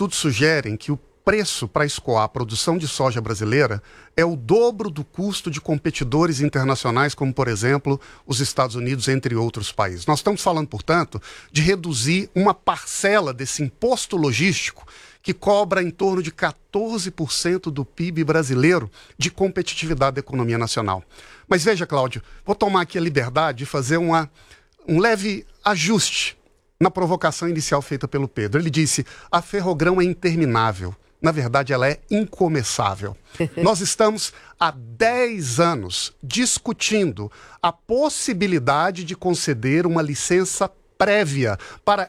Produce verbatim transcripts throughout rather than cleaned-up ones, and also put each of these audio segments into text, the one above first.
estudos sugerem que o preço para escoar a produção de soja brasileira é o dobro do custo de competidores internacionais, como, por exemplo, os Estados Unidos, entre outros países. Nós estamos falando, portanto, de reduzir uma parcela desse imposto logístico que cobra em torno de quatorze por cento do P I B brasileiro de competitividade da economia nacional. Mas veja, Cláudio, vou tomar aqui a liberdade de fazer uma, um leve ajuste na provocação inicial feita pelo Pedro. Ele disse, a Ferrogrão é interminável. Na verdade, ela é incomeçável. Nós estamos há dez anos discutindo a possibilidade de conceder uma licença prévia para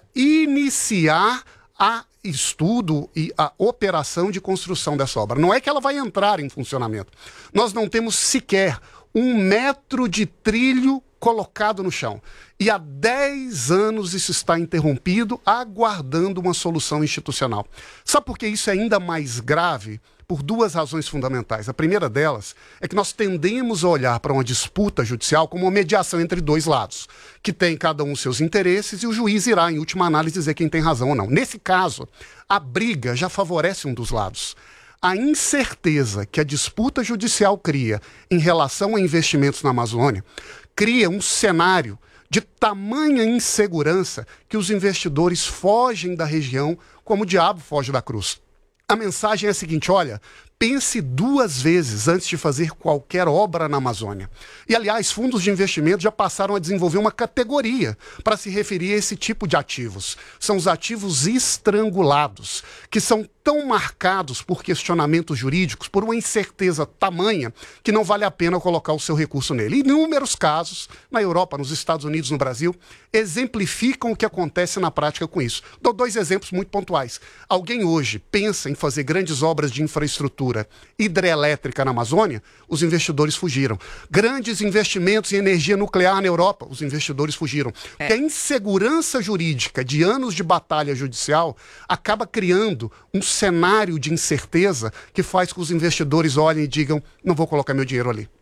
iniciar a estudo e a operação de construção dessa obra. Não é que ela vai entrar em funcionamento. Nós não temos sequer um metro de trilho colocado no chão. E há dez anos isso está interrompido, aguardando uma solução institucional. Sabe por que isso é ainda mais grave? Por duas razões fundamentais. A primeira delas é que nós tendemos a olhar para uma disputa judicial como uma mediação entre dois lados, que tem cada um seus interesses e o juiz irá, em última análise, dizer quem tem razão ou não. Nesse caso, a briga já favorece um dos lados. A incerteza que a disputa judicial cria em relação a investimentos na Amazônia cria um cenário de tamanha insegurança que os investidores fogem da região como o diabo foge da cruz. A mensagem é a seguinte, olha, pense duas vezes antes de fazer qualquer obra na Amazônia. E, aliás, fundos de investimento já passaram a desenvolver uma categoria para se referir a esse tipo de ativos. São os ativos estrangulados, que são tão marcados por questionamentos jurídicos, por uma incerteza tamanha, que não vale a pena colocar o seu recurso nele. Inúmeros casos, na Europa, nos Estados Unidos, no Brasil, exemplificam o que acontece na prática com isso. Dou dois exemplos muito pontuais. Alguém hoje pensa em fazer grandes obras de infraestrutura hidrelétrica na Amazônia, os investidores fugiram. Grandes investimentos em energia nuclear na Europa, os investidores fugiram. É. Porque a insegurança jurídica de anos de batalha judicial acaba criando um cenário de incerteza que faz com que os investidores olhem e digam, não vou colocar meu dinheiro ali.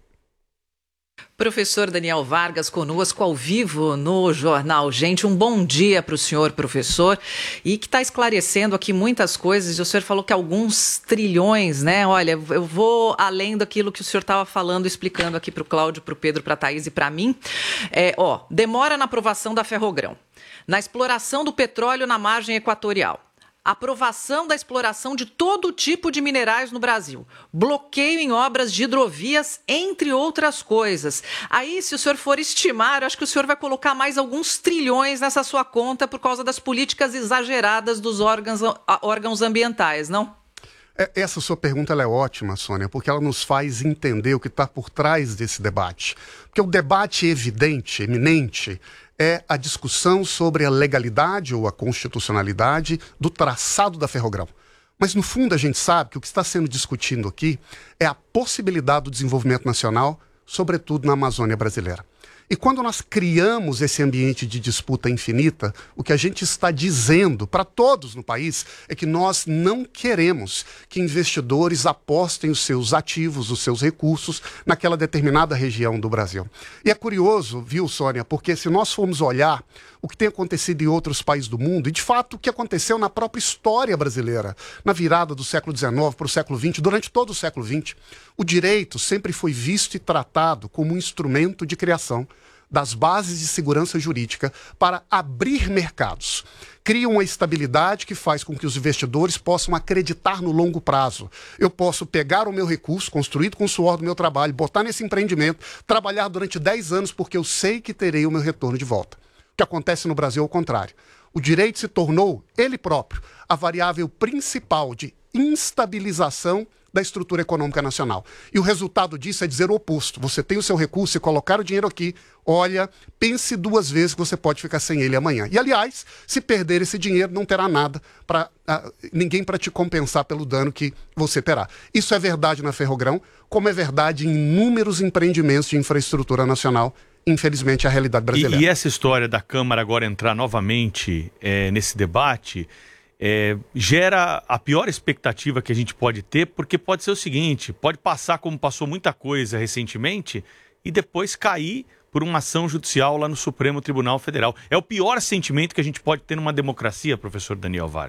Professor Daniel Vargas conosco ao vivo no Jornal Gente. Um bom dia para o senhor, professor, e que está esclarecendo aqui muitas coisas. O senhor falou que alguns trilhões, né? Olha, eu vou além daquilo que o senhor estava falando, explicando aqui para o Cláudio, para o Pedro, para a Thaís e para mim. É, ó, demora na aprovação da Ferrogrão, na exploração do petróleo na margem equatorial, aprovação da exploração de todo tipo de minerais no Brasil, bloqueio em obras de hidrovias, entre outras coisas. Aí, se o senhor for estimar, eu acho que o senhor vai colocar mais alguns trilhões nessa sua conta por causa das políticas exageradas dos órgãos, órgãos ambientais, não? Essa sua pergunta ela é ótima, Sônia, porque ela nos faz entender o que está por trás desse debate. Porque o debate evidente, eminente, é a discussão sobre a legalidade ou a constitucionalidade do traçado da Ferrogrão. Mas, no fundo, a gente sabe que o que está sendo discutido aqui é a possibilidade do desenvolvimento nacional, sobretudo na Amazônia brasileira. E quando nós criamos esse ambiente de disputa infinita, o que a gente está dizendo para todos no país é que nós não queremos que investidores apostem os seus ativos, os seus recursos naquela determinada região do Brasil. E é curioso, viu, Sônia, porque se nós formos olhar o que tem acontecido em outros países do mundo, e de fato o que aconteceu na própria história brasileira, na virada do século dezenove para o século vinte, durante todo o século vinte, o direito sempre foi visto e tratado como um instrumento de criação das bases de segurança jurídica para abrir mercados. Cria uma estabilidade que faz com que os investidores possam acreditar no longo prazo. Eu posso pegar o meu recurso, construído com o suor do meu trabalho, botar nesse empreendimento, trabalhar durante dez anos porque eu sei que terei o meu retorno de volta. O que acontece no Brasil é o contrário. O direito se tornou, ele próprio, a variável principal de instabilização da estrutura econômica nacional. E o resultado disso é dizer o oposto. Você tem o seu recurso e colocar o dinheiro aqui, olha, pense duas vezes que você pode ficar sem ele amanhã. E, aliás, se perder esse dinheiro, não terá nada, para uh, ninguém para te compensar pelo dano que você terá. Isso é verdade na Ferrogrão, como é verdade em inúmeros empreendimentos de infraestrutura nacional. Infelizmente, é a realidade brasileira. E, e essa história da Câmara agora entrar novamente é, nesse debate... É, gera a pior expectativa que a gente pode ter, porque pode ser o seguinte, pode passar como passou muita coisa recentemente e depois cair por uma ação judicial lá no Supremo Tribunal Federal. É o pior sentimento que a gente pode ter numa democracia, professor Daniel Vargas.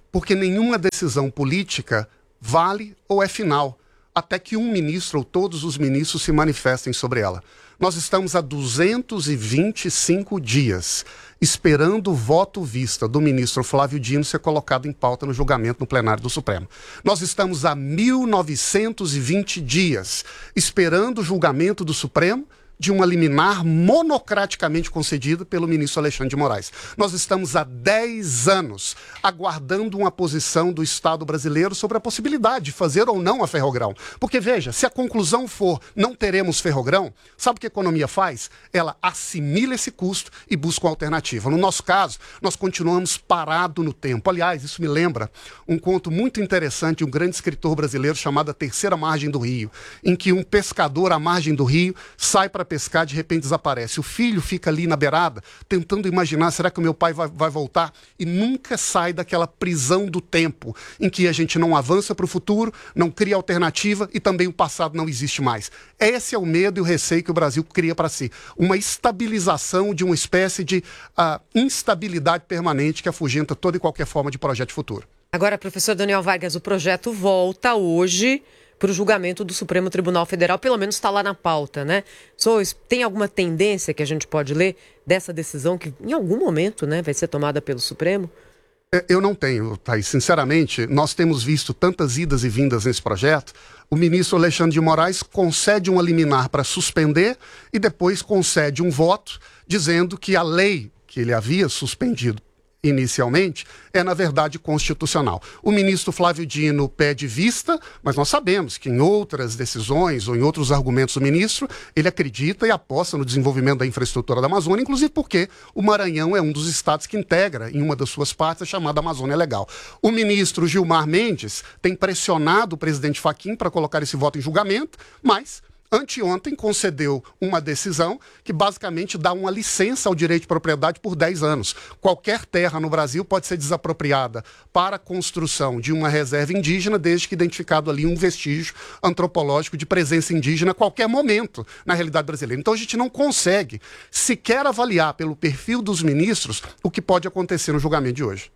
porque nenhuma decisão política vale ou é final, até que um ministro ou todos os ministros se manifestem sobre ela. Nós estamos há duzentos e vinte e cinco dias esperando o voto vista do ministro Flávio Dino ser colocado em pauta no julgamento no plenário do Supremo. Nós estamos há mil novecentos e vinte dias esperando o julgamento do Supremo de uma liminar monocraticamente concedida pelo ministro Alexandre de Moraes. Nós estamos há dez anos aguardando uma posição do Estado brasileiro sobre a possibilidade de fazer ou não a Ferrogrão. Porque, veja, se a conclusão for não teremos Ferrogrão, sabe o que a economia faz? Ela assimila esse custo e busca uma alternativa. No nosso caso, nós continuamos parados no tempo. Aliás, isso me lembra um conto muito interessante de um grande escritor brasileiro chamado A Terceira Margem do Rio, em que um pescador à margem do rio sai para pescar, de repente desaparece. O filho fica ali na beirada, tentando imaginar, será que o meu pai vai, vai voltar? E nunca sai daquela prisão do tempo, em que a gente não avança para o futuro, não cria alternativa e também o passado não existe mais. Esse é o medo e o receio que o Brasil cria para si. Uma estabilização de uma espécie de uh, instabilidade permanente que afugenta toda e qualquer forma de projeto futuro. Agora, professor Daniel Vargas, o projeto volta hoje para o julgamento do Supremo Tribunal Federal, pelo menos está lá na pauta, né? So, tem alguma tendência que a gente pode ler dessa decisão que em algum momento, né, vai ser tomada pelo Supremo? Eu não tenho, Thaís. Sinceramente, nós temos visto tantas idas e vindas nesse projeto. O ministro Alexandre de Moraes concede uma liminar para suspender e depois concede um voto dizendo que a lei que ele havia suspendido inicialmente, é na verdade constitucional. O ministro Flávio Dino pede vista, mas nós sabemos que em outras decisões ou em outros argumentos do ministro, ele acredita e aposta no desenvolvimento da infraestrutura da Amazônia, inclusive porque o Maranhão é um dos estados que integra em uma das suas partes a chamada Amazônia Legal. O ministro Gilmar Mendes tem pressionado o presidente Fachin para colocar esse voto em julgamento, mas anteontem concedeu uma decisão que basicamente dá uma licença ao direito de propriedade por dez anos. Qualquer terra no Brasil pode ser desapropriada para a construção de uma reserva indígena, desde que identificado ali um vestígio antropológico de presença indígena a qualquer momento na realidade brasileira. Então a gente não consegue sequer avaliar pelo perfil dos ministros o que pode acontecer no julgamento de hoje.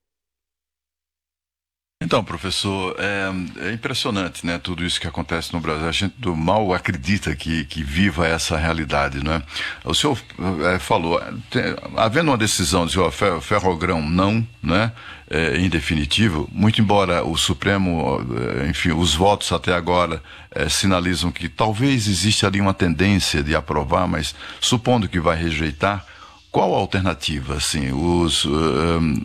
Então, professor, é, é impressionante, né, tudo isso que acontece no Brasil. A gente do mal acredita que, que viva essa realidade, não é? O senhor é, falou, tem, havendo uma decisão de ó, Ferrogrão não, né, é, em definitivo, muito embora o Supremo, enfim, os votos até agora é, sinalizam que talvez exista ali uma tendência de aprovar, mas supondo que vai rejeitar, qual a alternativa, assim, os... Um,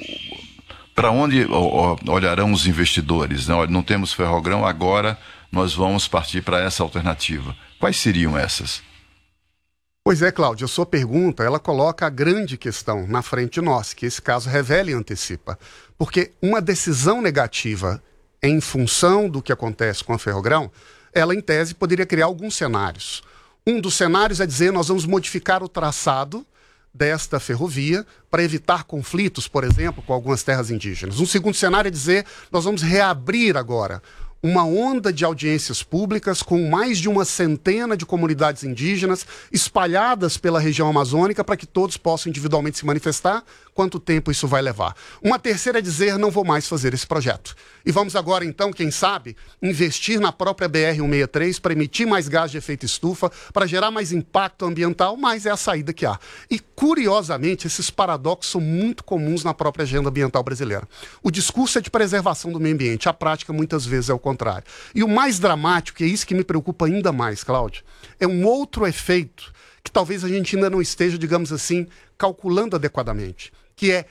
para onde olharão os investidores? Né? Não temos Ferrogrão, agora nós vamos partir para essa alternativa. Quais seriam essas? Pois é, Cláudio, a sua pergunta, ela coloca a grande questão na frente de nós, que esse caso revela e antecipa. Porque uma decisão negativa em função do que acontece com a Ferrogrão, ela, em tese, poderia criar alguns cenários. Um dos cenários é dizer, nós vamos modificar o traçado desta ferrovia para evitar conflitos, por exemplo, com algumas terras indígenas. Um segundo cenário é dizer, nós vamos reabrir agora uma onda de audiências públicas com mais de uma centena de comunidades indígenas espalhadas pela região amazônica para que todos possam individualmente se manifestar. Quanto tempo isso vai levar? Uma terceira é dizer, não vou mais fazer esse projeto. E vamos agora, então, quem sabe, investir na própria B R cento e sessenta e três para emitir mais gás de efeito estufa, para gerar mais impacto ambiental, mas é a saída que há. E, curiosamente, esses paradoxos são muito comuns na própria agenda ambiental brasileira. O discurso é de preservação do meio ambiente, a prática muitas vezes é o contrário. E o mais dramático, e é isso que me preocupa ainda mais, Cláudio, é um outro efeito que talvez a gente ainda não esteja, digamos assim, calculando adequadamente, que é,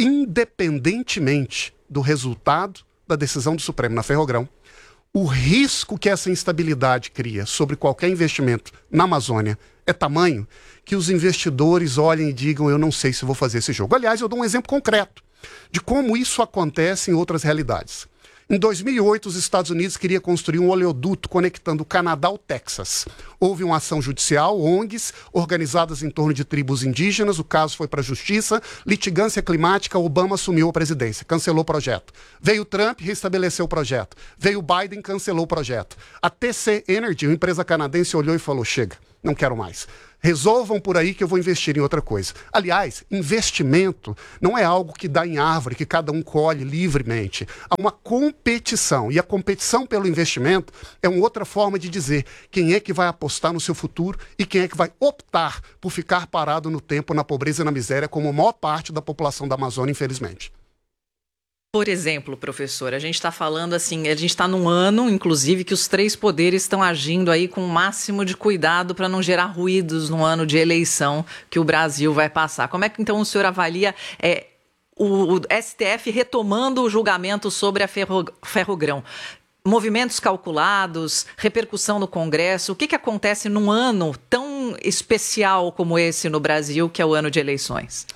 independentemente do resultado da decisão do Supremo na Ferrogrão, o risco que essa instabilidade cria sobre qualquer investimento na Amazônia é tamanho que os investidores olhem e digam, eu não sei se vou fazer esse jogo. Aliás, eu dou um exemplo concreto de como isso acontece em outras realidades. Em dois mil e oito, os Estados Unidos queriam construir um oleoduto conectando o Canadá ao Texas. Houve uma ação judicial, O N Gs, organizadas em torno de tribos indígenas, o caso foi para a justiça, litigância climática, Obama assumiu a presidência, cancelou o projeto. Veio Trump, restabeleceu o projeto. Veio Biden, cancelou o projeto. A T C Energy, uma empresa canadense, olhou e falou, chega, não quero mais. Resolvam por aí que eu vou investir em outra coisa. Aliás, investimento não é algo que dá em árvore, que cada um colhe livremente. Há uma competição, e a competição pelo investimento é uma outra forma de dizer quem é que vai apostar no seu futuro e quem é que vai optar por ficar parado no tempo, na pobreza e na miséria, como a maior parte da população da Amazônia, infelizmente. Por exemplo, professor, a gente está falando assim, a gente está num ano, inclusive, que os três poderes estão agindo aí com o máximo de cuidado para não gerar ruídos no ano de eleição que o Brasil vai passar. Como é que então o senhor avalia é, o, o S T F retomando o julgamento sobre a Ferro, Ferrogrão? Movimentos calculados, repercussão no Congresso, o que, que acontece num ano tão especial como esse no Brasil, que é o ano de eleições?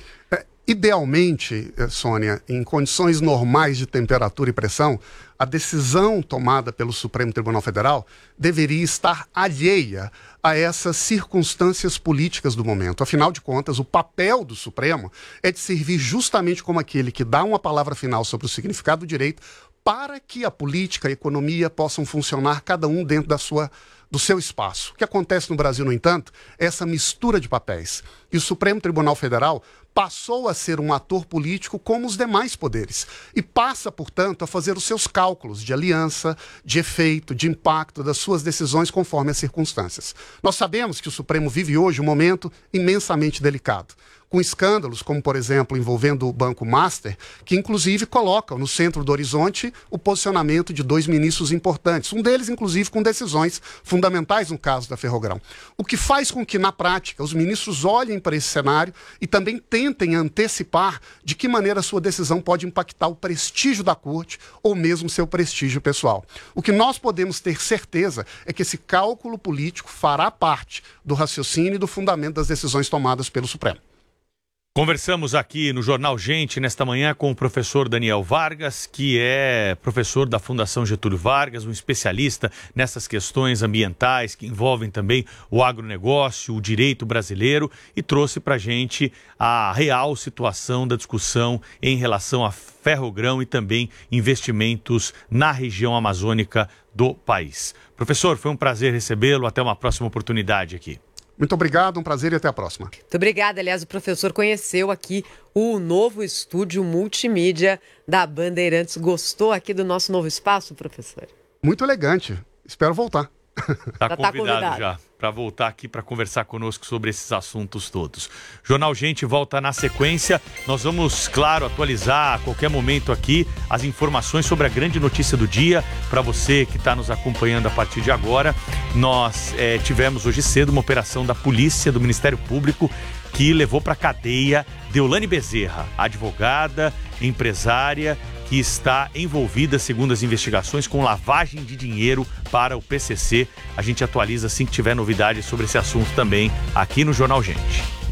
Idealmente, Sônia, em condições normais de temperatura e pressão, a decisão tomada pelo Supremo Tribunal Federal deveria estar alheia a essas circunstâncias políticas do momento. Afinal de contas, o papel do Supremo é de servir justamente como aquele que dá uma palavra final sobre o significado do direito para que a política e a economia possam funcionar cada um dentro da sua do seu espaço. O que acontece no Brasil, no entanto, é essa mistura de papéis. E o Supremo Tribunal Federal passou a ser um ator político como os demais poderes e passa, portanto, a fazer os seus cálculos de aliança, de efeito, de impacto das suas decisões conforme as circunstâncias. Nós sabemos que o Supremo vive hoje um momento imensamente delicado, com escândalos como, por exemplo, envolvendo o Banco Master, que inclusive colocam no centro do horizonte o posicionamento de dois ministros importantes, um deles inclusive com decisões fundamentais no caso da Ferrogrão. O que faz com que, na prática, os ministros olhem para esse cenário e também tentem antecipar de que maneira a sua decisão pode impactar o prestígio da corte ou mesmo seu prestígio pessoal. O que nós podemos ter certeza é que esse cálculo político fará parte do raciocínio e do fundamento das decisões tomadas pelo Supremo. Conversamos aqui no Jornal Gente nesta manhã com o professor Daniel Vargas, que é professor da Fundação Getúlio Vargas, um especialista nessas questões ambientais que envolvem também o agronegócio, o direito brasileiro, e trouxe para a gente a real situação da discussão em relação a Ferrogrão e também investimentos na região amazônica do país. Professor, foi um prazer recebê-lo. Até uma próxima oportunidade aqui. Muito obrigado, um prazer e até a próxima. Muito obrigada. Aliás, o professor conheceu aqui o novo estúdio multimídia da Bandeirantes. Gostou aqui do nosso novo espaço, professor? Muito elegante. Espero voltar. Está convidado, tá convidado já para voltar aqui para conversar conosco sobre esses assuntos todos. Jornal Gente volta na sequência. Nós vamos, claro, atualizar a qualquer momento aqui as informações sobre a grande notícia do dia. Para você que está nos acompanhando a partir de agora, nós é, tivemos hoje cedo uma operação da polícia, do Ministério Público, que levou para a cadeia Deolane Bezerra, advogada, empresária, que está envolvida, segundo as investigações, com lavagem de dinheiro para o P C C. A gente atualiza assim que tiver novidades sobre esse assunto também aqui no Jornal Gente.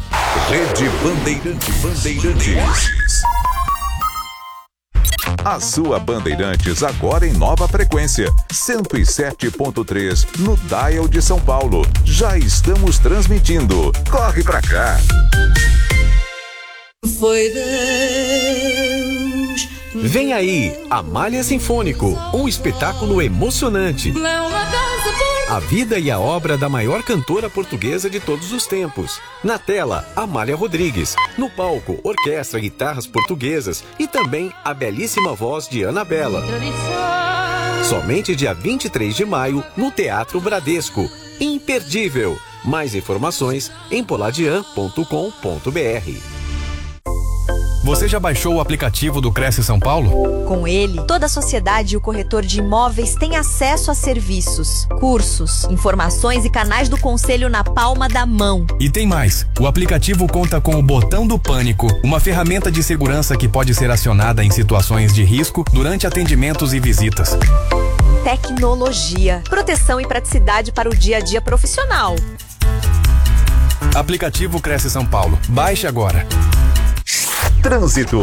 Rede Bandeirantes. Bandeirantes. A sua Bandeirantes agora em nova frequência, cento e sete ponto três no Dial de São Paulo. Já estamos transmitindo. Corre pra cá. Foi Deus. Vem aí, Amália Sinfônico, um espetáculo emocionante. A vida e a obra da maior cantora portuguesa de todos os tempos. Na tela, Amália Rodrigues. No palco, orquestra, guitarras portuguesas e também a belíssima voz de Anabela. Somente dia vinte e três de maio, no Teatro Bradesco. Imperdível. Mais informações em poladian ponto com ponto br. Você já baixou o aplicativo do Cresce São Paulo? Com ele, toda a sociedade e o corretor de imóveis têm acesso a serviços, cursos, informações e canais do conselho na palma da mão. E tem mais. O aplicativo conta com o botão do pânico, uma ferramenta de segurança que pode ser acionada em situações de risco durante atendimentos e visitas. Tecnologia, proteção e praticidade para o dia a dia profissional. Aplicativo Cresce São Paulo. Baixe agora. Trânsito.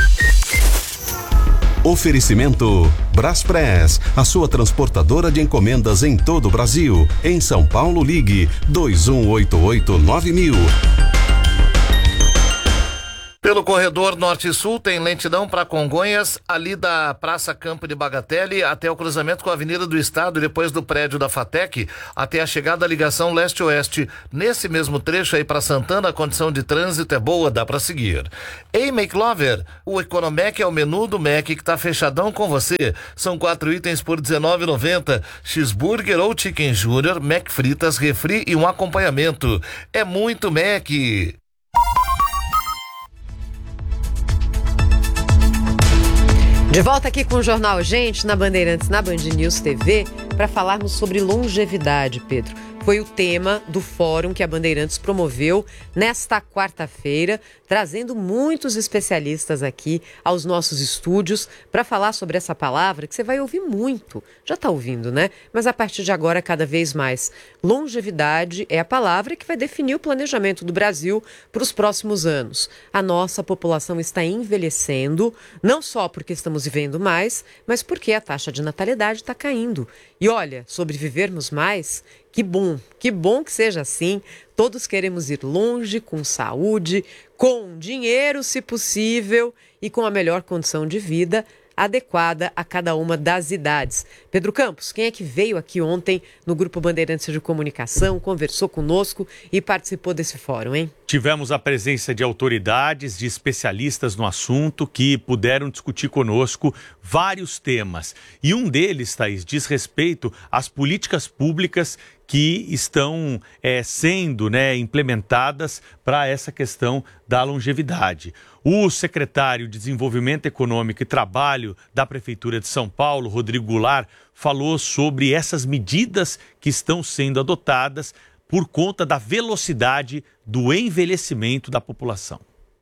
Oferecimento Braspress, a sua transportadora de encomendas em todo o Brasil. Em São Paulo, ligue dois um oito oito nove mil. Pelo pelo corredor norte-sul, tem lentidão para Congonhas, ali da Praça Campo de Bagatelle até o cruzamento com a Avenida do Estado, e depois do prédio da FATEC até a chegada da ligação leste-oeste. Nesse mesmo trecho aí para Santana, a condição de trânsito é boa, dá para seguir. Ei, McLover, o Economec é o menu do Mac que tá fechadão com você. São quatro itens por dezenove reais e noventa centavos. Cheeseburger ou Chicken Júnior, Mac fritas, refri e um acompanhamento. É muito Mac. De volta aqui com o Jornal Gente, na Bandeirantes, na Band News T V, para falarmos sobre longevidade, Pedro. Foi o tema do fórum que a Bandeirantes promoveu nesta quarta-feira, trazendo muitos especialistas aqui aos nossos estúdios para falar sobre essa palavra que você vai ouvir muito. Já está ouvindo, né? Mas a partir de agora, cada vez mais. Longevidade é a palavra que vai definir o planejamento do Brasil para os próximos anos. A nossa população está envelhecendo, não só porque estamos vivendo mais, mas porque a taxa de natalidade está caindo. E olha, sobre vivermos mais, que bom, que bom que seja assim. Todos queremos ir longe, com saúde, com dinheiro, se possível, e com a melhor condição de vida adequada a cada uma das idades. Pedro Campos, quem é que veio aqui ontem no Grupo Bandeirantes de Comunicação, conversou conosco e participou desse fórum, hein? Tivemos a presença de autoridades, de especialistas no assunto que puderam discutir conosco vários temas. E um deles, Thaís, diz respeito às políticas públicas que estão é, sendo né, implementadas para essa questão da longevidade. O secretário de Desenvolvimento Econômico e Trabalho da Prefeitura de São Paulo, Rodrigo Goulart, falou sobre essas medidas que estão sendo adotadas por conta da velocidade do envelhecimento da população.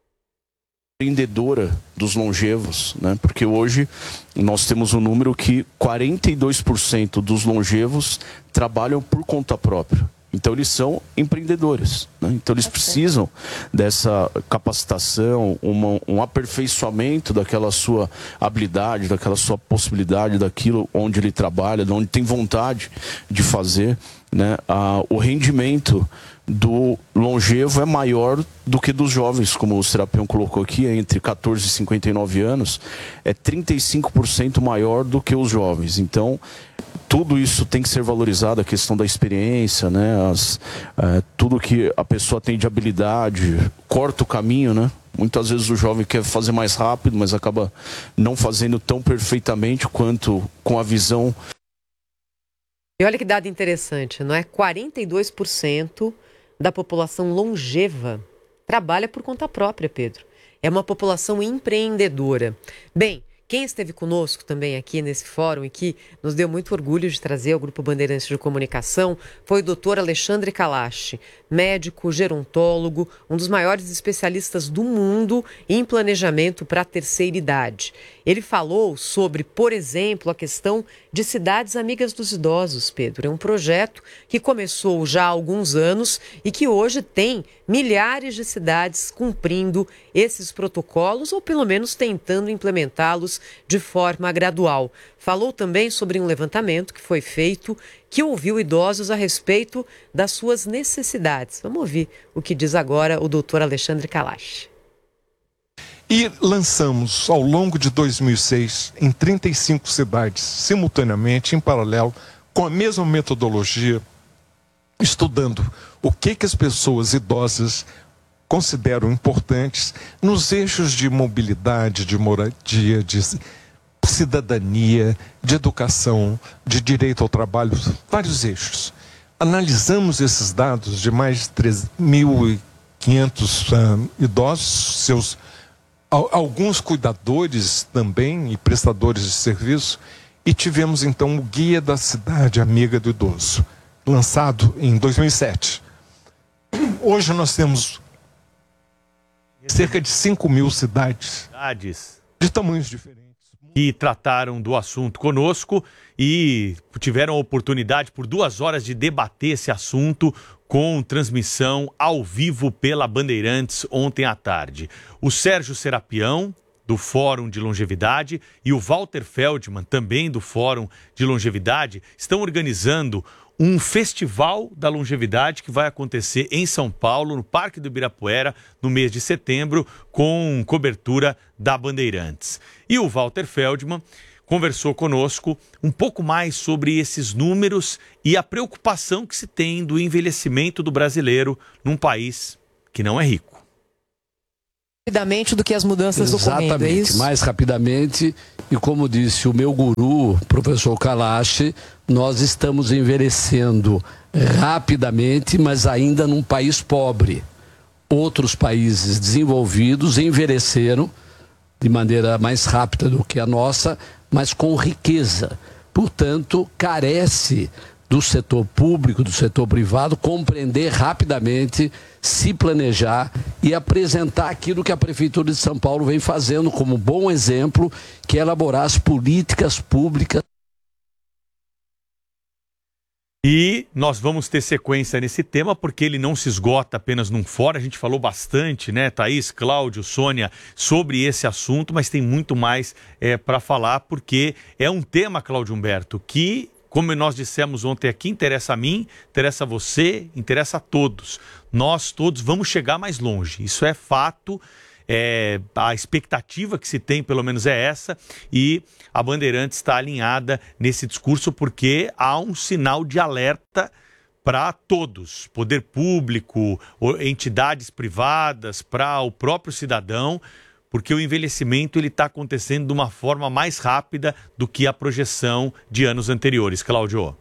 Empreendedora dos longevos, né? Porque hoje nós temos um número que quarenta e dois por cento dos longevos trabalham por conta própria. Então eles são empreendedores, né? Então eles precisam dessa capacitação, uma, um aperfeiçoamento daquela sua habilidade, daquela sua possibilidade, daquilo onde ele trabalha, de onde tem vontade de fazer, né? Ah, o rendimento do longevo é maior do que dos jovens, como o Serapião colocou aqui, entre catorze e cinquenta e nove anos, é trinta e cinco por cento maior do que os jovens. Então, tudo isso tem que ser valorizado, a questão da experiência, né? As, é, tudo que a pessoa tem de habilidade, corta o caminho, né? Muitas vezes o jovem quer fazer mais rápido, mas acaba não fazendo tão perfeitamente quanto com a visão. E olha que dado interessante, não é? quarenta e dois por cento da população longeva trabalha por conta própria, Pedro. É uma população empreendedora. Bem, quem esteve conosco também aqui nesse fórum e que nos deu muito orgulho de trazer ao Grupo Bandeirantes de Comunicação foi o doutor Alexandre Kalash, médico, gerontólogo, um dos maiores especialistas do mundo em planejamento para a terceira idade. Ele falou sobre, por exemplo, a questão de cidades amigas dos idosos, Pedro. É um projeto que começou já há alguns anos e que hoje tem milhares de cidades cumprindo esses protocolos ou pelo menos tentando implementá-los de forma gradual. Falou também sobre um levantamento que foi feito que ouviu idosos a respeito das suas necessidades. Vamos ouvir o que diz agora o doutor Alexandre Kalash. E lançamos, ao longo de dois mil e seis, em trinta e cinco cidades, simultaneamente, em paralelo, com a mesma metodologia, estudando o que, que as pessoas idosas consideram importantes nos eixos de mobilidade, de moradia, de cidadania, de educação, de direito ao trabalho, vários eixos. Analisamos esses dados de mais de três mil e quinhentos uh, idosos, seus alguns cuidadores também e prestadores de serviço, e tivemos então o Guia da Cidade Amiga do Idoso, lançado em dois mil e sete. Hoje nós temos cerca de cinco mil cidades de tamanhos diferentes. Que trataram do assunto conosco e tiveram a oportunidade por duas horas de debater esse assunto com transmissão ao vivo pela Bandeirantes ontem à tarde. O Sérgio Serapião, do Fórum de Longevidade, e o Walter Feldman, também do Fórum de Longevidade, estão organizando um festival da longevidade que vai acontecer em São Paulo, no Parque do Ibirapuera, no mês de setembro, com cobertura da Bandeirantes. E o Walter Feldman conversou conosco um pouco mais sobre esses números e a preocupação que se tem do envelhecimento do brasileiro num país que não é rico. Rapidamente do que as mudanças do comendo, é Exatamente, isso? mais rapidamente. E como disse o meu guru, professor Kalash, nós estamos envelhecendo rapidamente, mas ainda num país pobre. Outros países desenvolvidos envelheceram de maneira mais rápida do que a nossa, mas com riqueza. Portanto, carece do setor público, do setor privado, compreender rapidamente, se planejar e apresentar aquilo que a Prefeitura de São Paulo vem fazendo como bom exemplo, que é elaborar as políticas públicas. E nós vamos ter sequência nesse tema, porque ele não se esgota apenas num fórum. A gente falou bastante, né, Thaís, Cláudio, Sônia, sobre esse assunto, mas tem muito mais é, para falar, porque é um tema, Cláudio Humberto, que, como nós dissemos ontem aqui, interessa a mim, interessa a você, interessa a todos. Nós todos vamos chegar mais longe. Isso é fato. É, a expectativa que se tem, pelo menos, é essa, e a Bandeirantes está alinhada nesse discurso porque há um sinal de alerta para todos, poder público, entidades privadas, para o próprio cidadão, porque o envelhecimento ele está acontecendo de uma forma mais rápida do que a projeção de anos anteriores. Cláudio.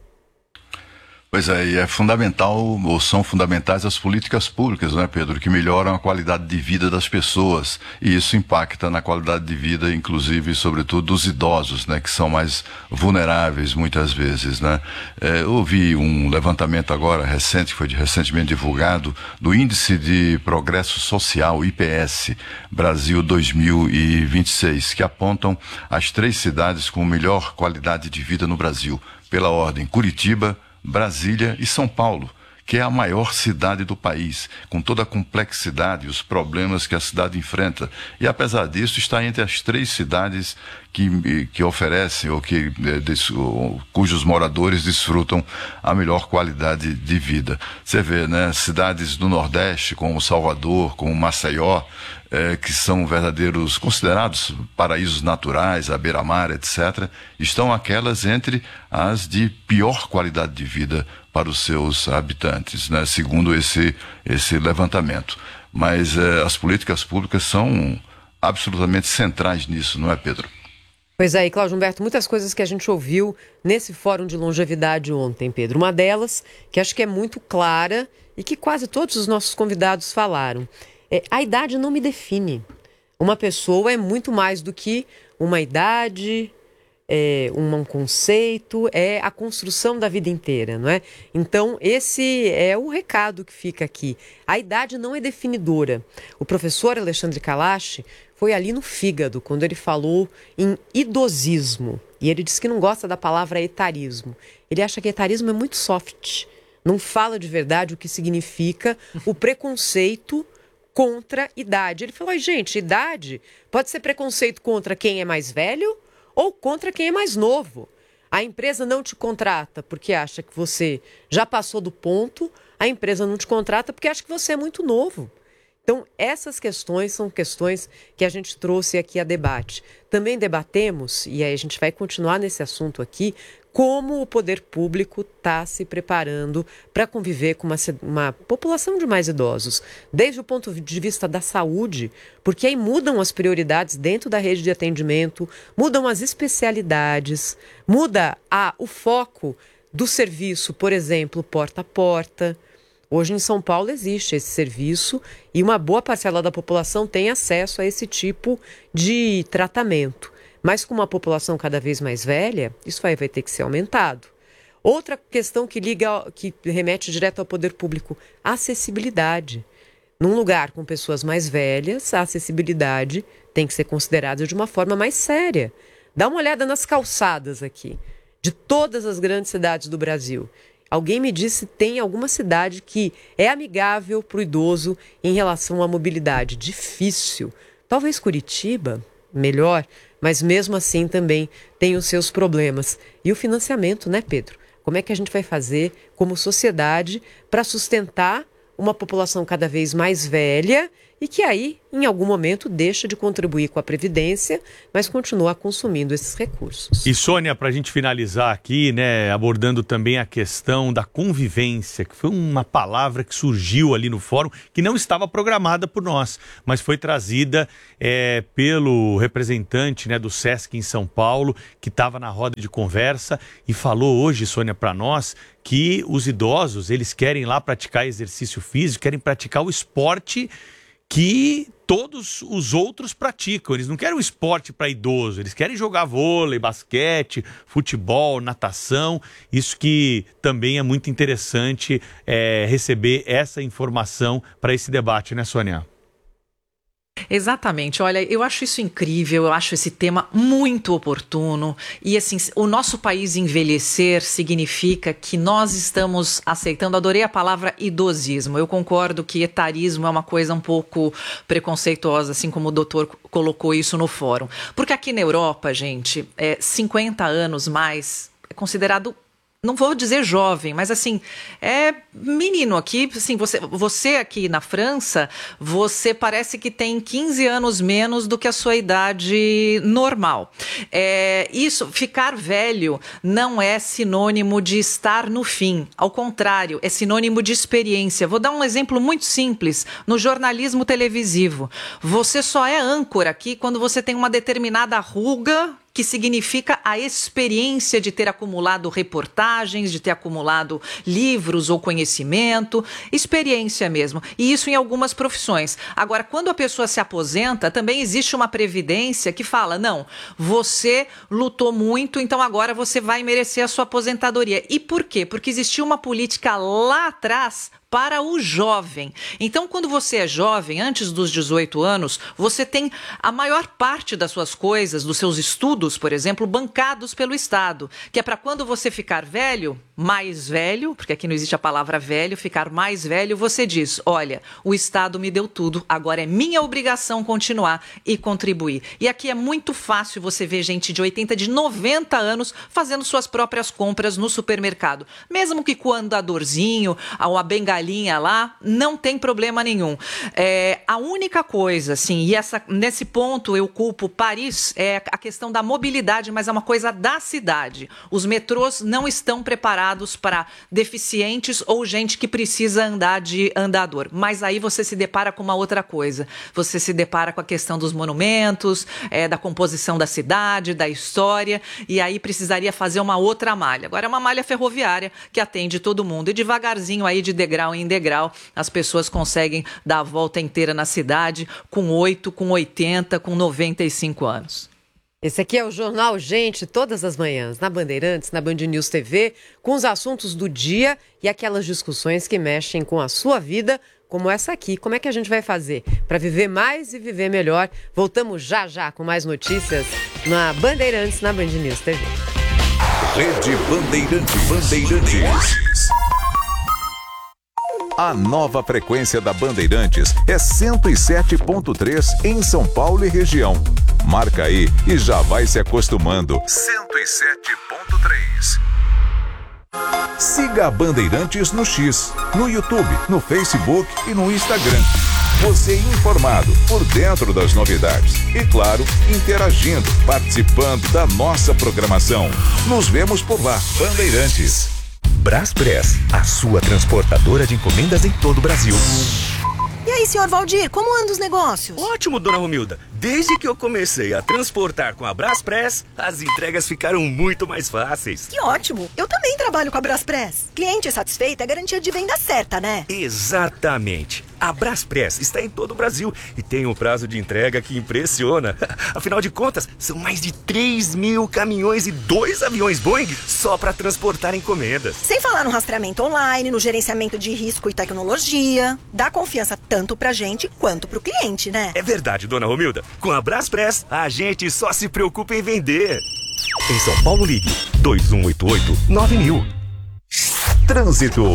Pois é, e é fundamental, ou são fundamentais as políticas públicas, né, Pedro, que melhoram a qualidade de vida das pessoas, e isso impacta na qualidade de vida, inclusive, sobretudo, dos idosos, né, que são mais vulneráveis muitas vezes, né. É, eu ouvi um levantamento agora, recente, que foi recentemente divulgado, do Índice de Progresso Social, I P S, Brasil dois mil e vinte e seis, que apontam as três cidades com melhor qualidade de vida no Brasil, pela ordem Curitiba, Brasília e São Paulo, que é a maior cidade do país, com toda a complexidade e os problemas que a cidade enfrenta. E, apesar disso, está entre as três cidades que, que oferecem ou que, des, ou, cujos moradores desfrutam a melhor qualidade de vida. Você vê, né, cidades do Nordeste, como Salvador, como Maceió, é, que são verdadeiros, considerados paraísos naturais, à beira-mar, etcétera, estão aquelas entre as de pior qualidade de vida para os seus habitantes, né, segundo esse, esse levantamento. Mas é, as políticas públicas são absolutamente centrais nisso, não é, Pedro? Pois é, e Cláudio Humberto, muitas coisas que a gente ouviu nesse fórum de longevidade ontem, Pedro. Uma delas, que acho que é muito clara e que quase todos os nossos convidados falaram, é: a idade não me define. Uma pessoa é muito mais do que uma idade, é, um conceito, é a construção da vida inteira, não é? Então, esse é o recado que fica aqui. A idade não é definidora. O professor Alexandre Kalash foi ali no fígado, quando ele falou em idosismo. E ele disse que não gosta da palavra etarismo. Ele acha que etarismo é muito soft. Não fala de verdade o que significa o preconceito contra idade. Ele falou, gente, idade pode ser preconceito contra quem é mais velho ou contra quem é mais novo. A empresa não te contrata porque acha que você já passou do ponto, a empresa não te contrata porque acha que você é muito novo. Então, essas questões são questões que a gente trouxe aqui a debate. Também debatemos, e aí a gente vai continuar nesse assunto aqui, como o poder público está se preparando para conviver com uma, uma população de mais idosos, desde o ponto de vista da saúde, porque aí mudam as prioridades dentro da rede de atendimento, mudam as especialidades, muda a, o foco do serviço, por exemplo, porta a porta. Hoje em São Paulo existe esse serviço e uma boa parcela da população tem acesso a esse tipo de tratamento. Mas com uma população cada vez mais velha, isso aí vai ter que ser aumentado. Outra questão que liga, que remete direto ao poder público, a acessibilidade. Num lugar com pessoas mais velhas, a acessibilidade tem que ser considerada de uma forma mais séria. Dá uma olhada nas calçadas aqui, de todas as grandes cidades do Brasil. Alguém me disse se tem alguma cidade que é amigável para o idoso em relação à mobilidade. Difícil. Talvez Curitiba, melhor, mas mesmo assim também tem os seus problemas. E o financiamento, né, Pedro? Como é que a gente vai fazer como sociedade para sustentar uma população cada vez mais velha e que aí, em algum momento, deixa de contribuir com a Previdência, mas continua consumindo esses recursos. E Sônia, para a gente finalizar aqui, né, abordando também a questão da convivência, que foi uma palavra que surgiu ali no fórum, que não estava programada por nós, mas foi trazida é, pelo representante, né, do SESC em São Paulo, que estava na roda de conversa e falou hoje, Sônia, para nós, que os idosos, eles querem lá praticar exercício físico, querem praticar o esporte que todos os outros praticam. Eles não querem um esporte para idoso, eles querem jogar vôlei, basquete, futebol, natação. Isso que também é muito interessante é, receber essa informação para esse debate, né, Sônia? Exatamente, olha, eu acho isso incrível, eu acho esse tema muito oportuno e assim, o nosso país envelhecer significa que nós estamos aceitando, adorei a palavra idosismo, eu concordo que etarismo é uma coisa um pouco preconceituosa, assim como o doutor colocou isso no fórum, porque aqui na Europa, gente, é, cinquenta anos mais é considerado, não vou dizer jovem, mas assim, é menino aqui, assim, você, você aqui na França, você parece que tem quinze anos menos do que a sua idade normal. É, isso, ficar velho não é sinônimo de estar no fim, ao contrário, é sinônimo de experiência. Vou dar um exemplo muito simples, no jornalismo televisivo. Você só é âncora aqui quando você tem uma determinada ruga, que significa a experiência de ter acumulado reportagens, de ter acumulado livros ou conhecimento, experiência mesmo. E isso em algumas profissões. Agora, quando a pessoa se aposenta, também existe uma previdência que fala, não, você lutou muito, então agora você vai merecer a sua aposentadoria. E por quê? Porque existiu uma política lá atrás para o jovem. Então, quando você é jovem, antes dos dezoito anos, você tem a maior parte das suas coisas, dos seus estudos, por exemplo, bancados pelo Estado, que é para quando você ficar velho, mais velho, porque aqui não existe a palavra velho, ficar mais velho, você diz, olha, o Estado me deu tudo, agora é minha obrigação continuar e contribuir. E aqui é muito fácil você ver gente de oitenta, de noventa anos fazendo suas próprias compras no supermercado. Mesmo que com o andadorzinho, a bengalinha lá, não tem problema nenhum. É, a única coisa, assim, e essa, nesse ponto eu culpo Paris, é a questão da mobilidade, mas é uma coisa da cidade. Os metrôs não estão preparados para deficientes ou gente que precisa andar de andador. Mas aí você se depara com uma outra coisa. Você se depara com a questão dos monumentos, é, da composição da cidade, da história, e aí precisaria fazer uma outra malha. Agora é uma malha ferroviária que atende todo mundo. E devagarzinho aí, de degrau em degrau, as pessoas conseguem dar a volta inteira na cidade com oito, com oitenta, com noventa e cinco anos. Esse aqui é o Jornal Gente, todas as manhãs, na Bandeirantes, na Band News T V, com os assuntos do dia e aquelas discussões que mexem com a sua vida, como essa aqui. Como é que a gente vai fazer para viver mais e viver melhor? Voltamos já já com mais notícias na Bandeirantes, na Band News T V. Rede Bandeirantes. Bandeirantes. A nova frequência da Bandeirantes é cento e sete ponto três em São Paulo e região. Marca aí e já vai se acostumando. cento e sete ponto três. Siga a Bandeirantes no X, no YouTube, no Facebook e no Instagram. Você informado, por dentro das novidades. E claro, interagindo, participando da nossa programação. Nos vemos por lá. Bandeirantes. Braspress, a sua transportadora de encomendas em todo o Brasil. E aí, senhor Valdir, como andam os negócios? Ótimo, dona Romilda. Desde que eu comecei a transportar com a Braspress, as entregas ficaram muito mais fáceis. Que ótimo! Eu também trabalho com a Braspress. Cliente satisfeito é garantia de venda certa, né? Exatamente. A Braspress está em todo o Brasil e tem um prazo de entrega que impressiona. Afinal de contas, são mais de três mil caminhões e dois aviões Boeing só para transportar encomendas. Sem falar no rastreamento online, no gerenciamento de risco e tecnologia. Dá confiança tanto pra gente quanto pro cliente, né? É verdade, dona Romilda. Com a Braspress, a gente só se preocupa em vender. Em São Paulo, ligue dois um oito oito nove mil. Trânsito.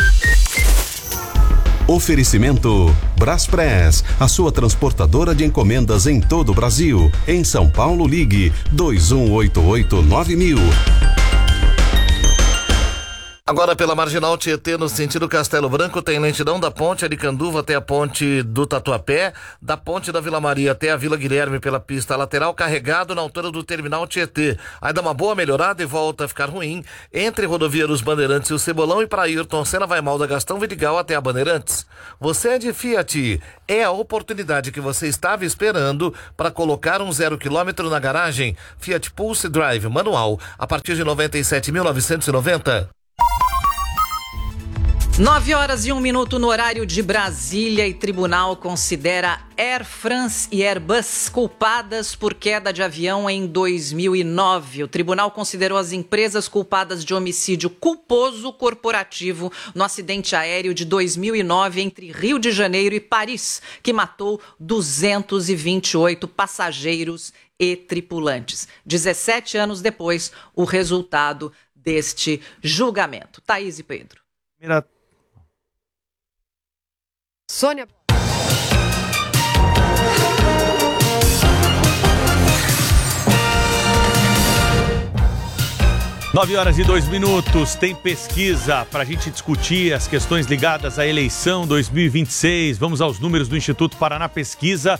Oferecimento Braspress, a sua transportadora de encomendas em todo o Brasil. Em São Paulo, ligue dois um oito oito nove mil. Agora pela Marginal Tietê, no sentido Castelo Branco, tem lentidão da ponte Aricanduva até a ponte do Tatuapé, da ponte da Vila Maria até a Vila Guilherme pela pista lateral, carregado na altura do terminal Tietê. Aí dá uma boa melhorada e volta a ficar ruim entre rodovia dos Bandeirantes e o Cebolão, e para Ayrton Senna vai mal da Gastão Vidigal até a Bandeirantes. Você é de Fiat, é a oportunidade que você estava esperando para colocar um zero quilômetro na garagem. Fiat Pulse Drive manual a partir de noventa e sete mil novecentos e noventa. Nove horas e um minuto no horário de Brasília, e tribunal considera Air France e Airbus culpadas por queda de avião em dois mil e nove. O tribunal considerou as empresas culpadas de homicídio culposo corporativo no acidente aéreo de dois mil e nove entre Rio de Janeiro e Paris, que matou duzentos e vinte e oito passageiros e tripulantes. dezessete anos depois, o resultado deste julgamento. Thaís e Pedro. Primeira... Sônia. Nove horas e dois minutos, tem pesquisa para a gente discutir as questões ligadas à eleição dois mil e vinte e seis. Vamos aos números do Instituto Paraná Pesquisa.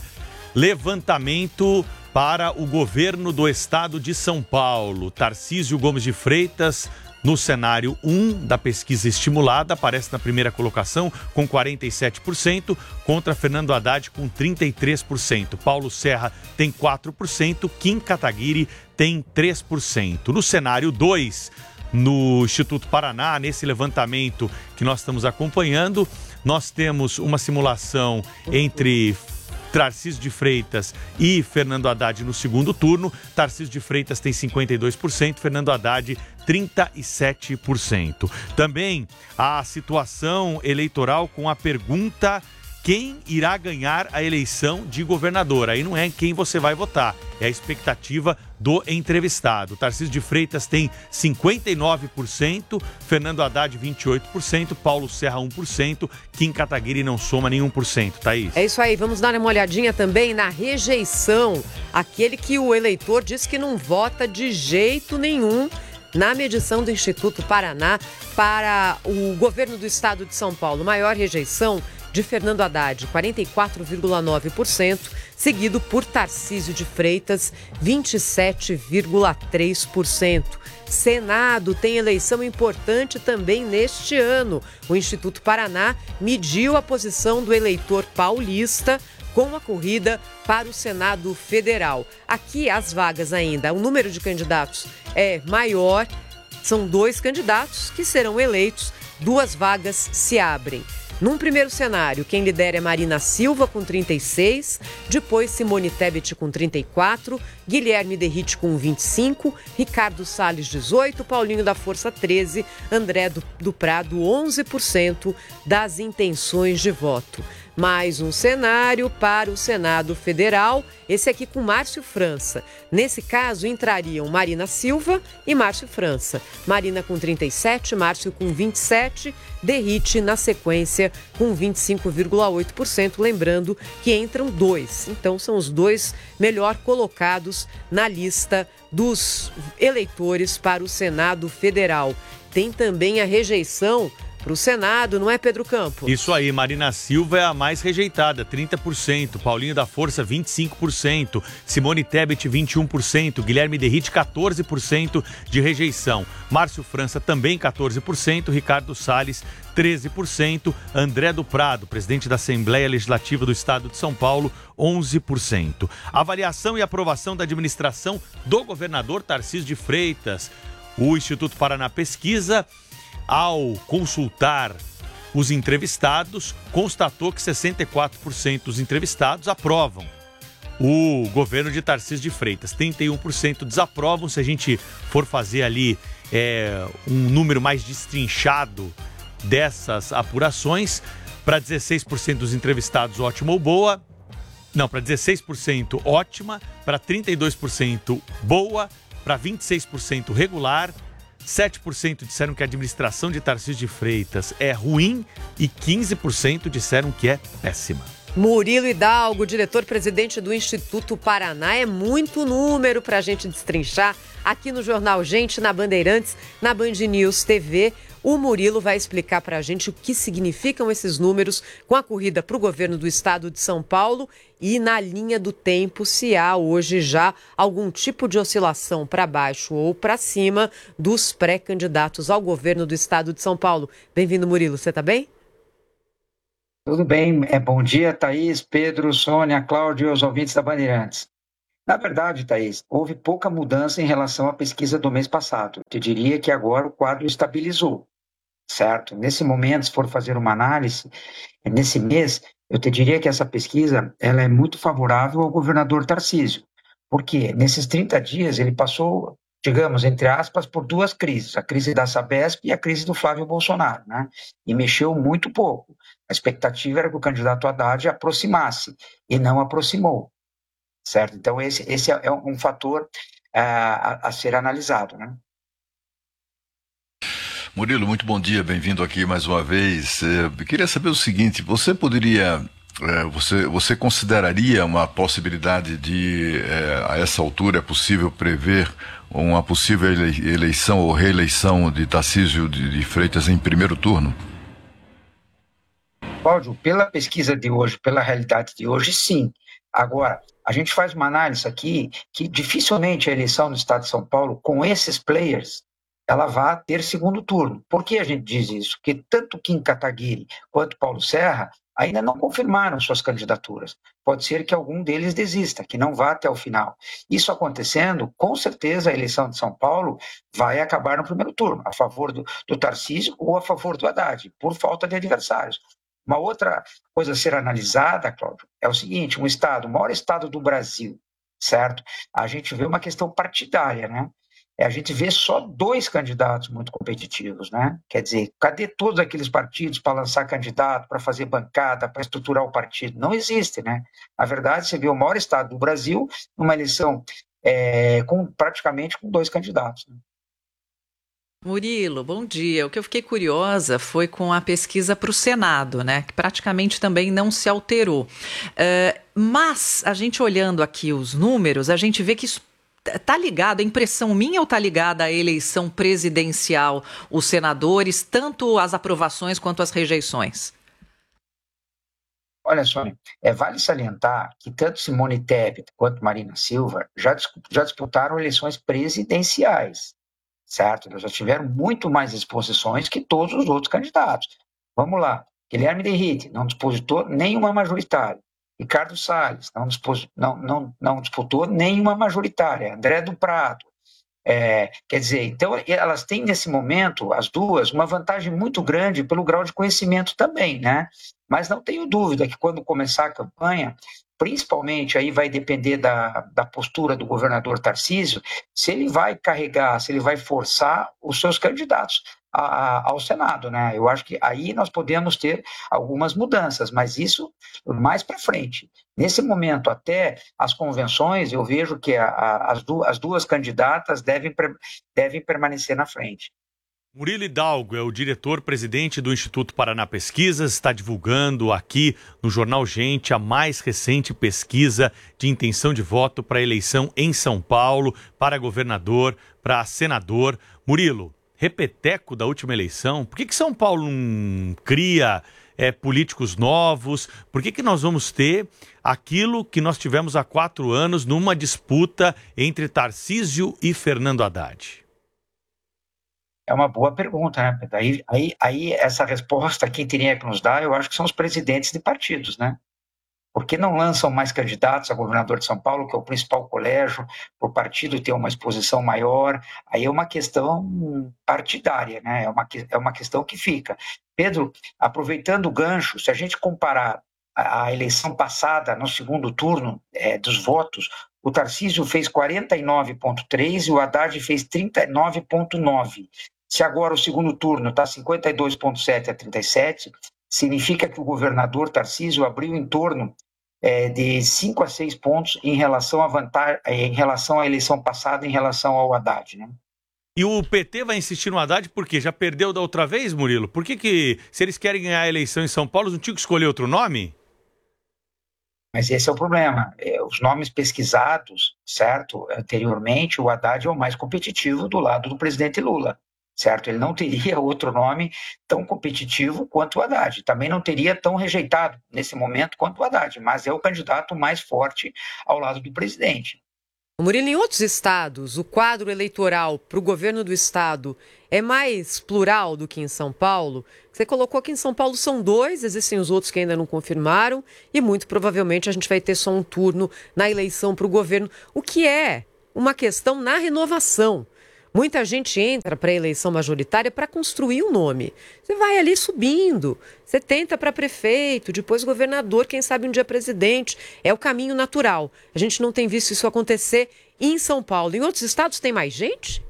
Levantamento para o governo do estado de São Paulo. Tarcísio Gomes de Freitas, no cenário um da pesquisa estimulada, aparece na primeira colocação com quarenta e sete por cento, contra Fernando Haddad com trinta e três por cento. Paulo Serra tem quatro por cento, Kim Kataguiri tem três por cento. No cenário dois, no Instituto Paraná, nesse levantamento que nós estamos acompanhando, nós temos uma simulação entre Tarcísio de Freitas e Fernando Haddad no segundo turno. Tarcísio de Freitas tem cinquenta e dois por cento, Fernando Haddad trinta e sete por cento. Também a situação eleitoral com a pergunta: quem irá ganhar a eleição de governador? Aí não é quem você vai votar, é a expectativa do entrevistado. Tarcísio de Freitas tem cinquenta e nove por cento, Fernando Haddad vinte e oito por cento, Paulo Serra um por cento, Kim Kataguiri não soma nenhum por cento. Thaís? É isso aí, vamos dar uma olhadinha também na rejeição, aquele que o eleitor diz que não vota de jeito nenhum na medição do Instituto Paraná para o governo do estado de São Paulo. Maior rejeição de Fernando Haddad, quarenta e quatro vírgula nove por cento, seguido por Tarcísio de Freitas, vinte e sete vírgula três por cento. Senado tem eleição importante também neste ano. O Instituto Paraná mediu a posição do eleitor paulista com a corrida para o Senado Federal. Aqui as vagas ainda, o número de candidatos é maior, são dois candidatos que serão eleitos, duas vagas se abrem. Num primeiro cenário, quem lidera é Marina Silva com trinta e seis, depois Simone Tebet com trinta e quatro, Guilherme Derrite com vinte e cinco, Ricardo Salles dezoito, Paulinho da Força treze, André do, do Prado onze por cento das intenções de voto. Mais um cenário para o Senado Federal, esse aqui com Márcio França. Nesse caso, entrariam Marina Silva e Márcio França. Marina com trinta e sete, Márcio com vinte e sete, Derrite na sequência com vinte e cinco vírgula oito por cento. Lembrando que entram dois, então são os dois melhor colocados na lista dos eleitores para o Senado Federal. Tem também a rejeição para o Senado, não é, Pedro Campos? Isso aí, Marina Silva é a mais rejeitada, trinta por cento, Paulinho da Força, vinte e cinco por cento, Simone Tebet, vinte e um por cento, Guilherme Derrite, quatorze por cento de rejeição, Márcio França também quatorze por cento, Ricardo Salles, treze por cento, André do Prado, presidente da Assembleia Legislativa do Estado de São Paulo, onze por cento. Avaliação e aprovação da administração do governador Tarcísio de Freitas. O Instituto Paraná Pesquisa, ao consultar os entrevistados, constatou que sessenta e quatro por cento dos entrevistados aprovam o governo de Tarcísio de Freitas. trinta e um por cento desaprovam. Se a gente for fazer ali é, um número mais destrinchado dessas apurações, para dezesseis por cento dos entrevistados, ótima ou boa. Não, para dezesseis por cento ótima, para trinta e dois por cento boa, para vinte e seis por cento regular, sete por cento disseram que a administração de Tarcísio de Freitas é ruim e quinze por cento disseram que é péssima. Murilo Hidalgo, diretor-presidente do Instituto Paraná. É muito número para a gente destrinchar aqui no Jornal Gente, na Bandeirantes, na Band News T V. O Murilo vai explicar para a gente o que significam esses números com a corrida para o governo do estado de São Paulo e na linha do tempo se há hoje já algum tipo de oscilação para baixo ou para cima dos pré-candidatos ao governo do estado de São Paulo. Bem-vindo, Murilo. Você está bem? Tudo bem. É, bom dia, Thaís, Pedro, Sônia, Cláudio e os ouvintes da Bandeirantes. Na verdade, Thaís, houve pouca mudança em relação à pesquisa do mês passado. Eu te diria que agora o quadro estabilizou, certo? Nesse momento, se for fazer uma análise, nesse mês, eu te diria que essa pesquisa ela é muito favorável ao governador Tarcísio. Porque nesses trinta dias ele passou, digamos, entre aspas, por duas crises. A crise da Sabesp e a crise do Flávio Bolsonaro, né? E mexeu muito pouco. A expectativa era que o candidato Haddad aproximasse e não aproximou. Certo? Então, esse, esse é um fator uh, a, a ser analisado, né? Murilo, muito bom dia, bem-vindo aqui mais uma vez. Eu queria saber o seguinte, você poderia, é, você, você consideraria uma possibilidade de, é, a essa altura, é possível prever uma possível eleição ou reeleição de Tarcísio de, de Freitas em primeiro turno? Cláudio, pela pesquisa de hoje, pela realidade de hoje, sim. Agora, a gente faz uma análise aqui que dificilmente a eleição no estado de São Paulo, com esses players, ela vai ter segundo turno. Por que a gente diz isso? Porque tanto Kim Kataguiri quanto Paulo Serra ainda não confirmaram suas candidaturas. Pode ser que algum deles desista, que não vá até o final. Isso acontecendo, com certeza a eleição de São Paulo vai acabar no primeiro turno, a favor do, do Tarcísio ou a favor do Haddad, por falta de adversários. Uma outra coisa a ser analisada, Cláudio, é o seguinte, um estado, o maior estado do Brasil, certo? A gente vê uma questão partidária, né? A gente vê só dois candidatos muito competitivos, né? Quer dizer, cadê todos aqueles partidos para lançar candidato, para fazer bancada, para estruturar o partido? Não existe, né? Na verdade, você vê o maior estado do Brasil numa eleição é, com, praticamente com dois candidatos, né? Murilo, bom dia. O que eu fiquei curiosa foi com a pesquisa para o Senado, né? Que praticamente também não se alterou. Uh, mas, a gente olhando aqui os números, a gente vê que isso está ligado, a impressão minha ou está ligada à eleição presidencial, os senadores, tanto as aprovações quanto as rejeições? Olha, Sônia, é, vale salientar que tanto Simone Tebet quanto Marina Silva já, já disputaram eleições presidenciais. Certo? Eles já tiveram muito mais exposições que todos os outros candidatos. Vamos lá. Guilherme Henrique não disputou nenhuma majoritária. Ricardo Salles não, dispos, não, não, não disputou nenhuma majoritária. André do Prado. É, quer dizer, então elas têm nesse momento, as duas, uma vantagem muito grande pelo grau de conhecimento também, né? Mas não tenho dúvida que quando começar a campanha, principalmente aí vai depender da, da postura do governador Tarcísio, se ele vai carregar, se ele vai forçar os seus candidatos a, a, ao Senado, né? Eu acho que aí nós podemos ter algumas mudanças, mas isso mais para frente. Nesse momento, até as convenções, eu vejo que a, a, as, duas, as duas candidatas devem, devem permanecer na frente. Murilo Hidalgo é o diretor-presidente do Instituto Paraná Pesquisas, está divulgando aqui no Jornal Gente a mais recente pesquisa de intenção de voto para a eleição em São Paulo, para governador, para senador. Murilo, repeteco da última eleição, por que que São Paulo não cria é, políticos novos? Por que que nós vamos ter aquilo que nós tivemos há quatro anos numa disputa entre Tarcísio e Fernando Haddad? É uma boa pergunta, né? Aí, aí, aí essa resposta, quem teria que nos dar, eu acho que são os presidentes de partidos, né? Por que não lançam mais candidatos a governador de São Paulo, que é o principal colégio, para o partido ter uma exposição maior? Aí é uma questão partidária, né? É uma, é uma questão que fica. Pedro, aproveitando o gancho, se a gente comparar a, a eleição passada, no segundo turno é, dos votos, o Tarcísio fez quarenta e nove vírgula três e o Haddad fez trinta e nove vírgula nove. Se agora o segundo turno está cinquenta e dois vírgula sete a trinta e sete, significa que o governador Tarcísio abriu em torno é, de cinco a seis pontos em relação à vantagem, em relação à eleição passada, em relação ao Haddad, né? E o P T vai insistir no Haddad porque já perdeu da outra vez, Murilo? Por que que, se eles querem ganhar a eleição em São Paulo, não tinham que escolher outro nome? Mas esse é o problema. Os nomes pesquisados, certo, anteriormente, o Haddad é o mais competitivo do lado do presidente Lula, certo? Ele não teria outro nome tão competitivo quanto o Haddad. Também não teria tão rejeitado nesse momento quanto o Haddad, mas é o candidato mais forte ao lado do presidente. Murilo, em outros estados, o quadro eleitoral para o governo do estado é mais plural do que em São Paulo? Você colocou que em São Paulo são dois, existem os outros que ainda não confirmaram, e muito provavelmente a gente vai ter só um turno na eleição para o governo, o que é uma questão na renovação. Muita gente entra para a eleição majoritária para construir um nome. Você vai ali subindo, você tenta para prefeito, depois governador, quem sabe um dia presidente. É o caminho natural. A gente não tem visto isso acontecer em São Paulo. Em outros estados tem mais gente?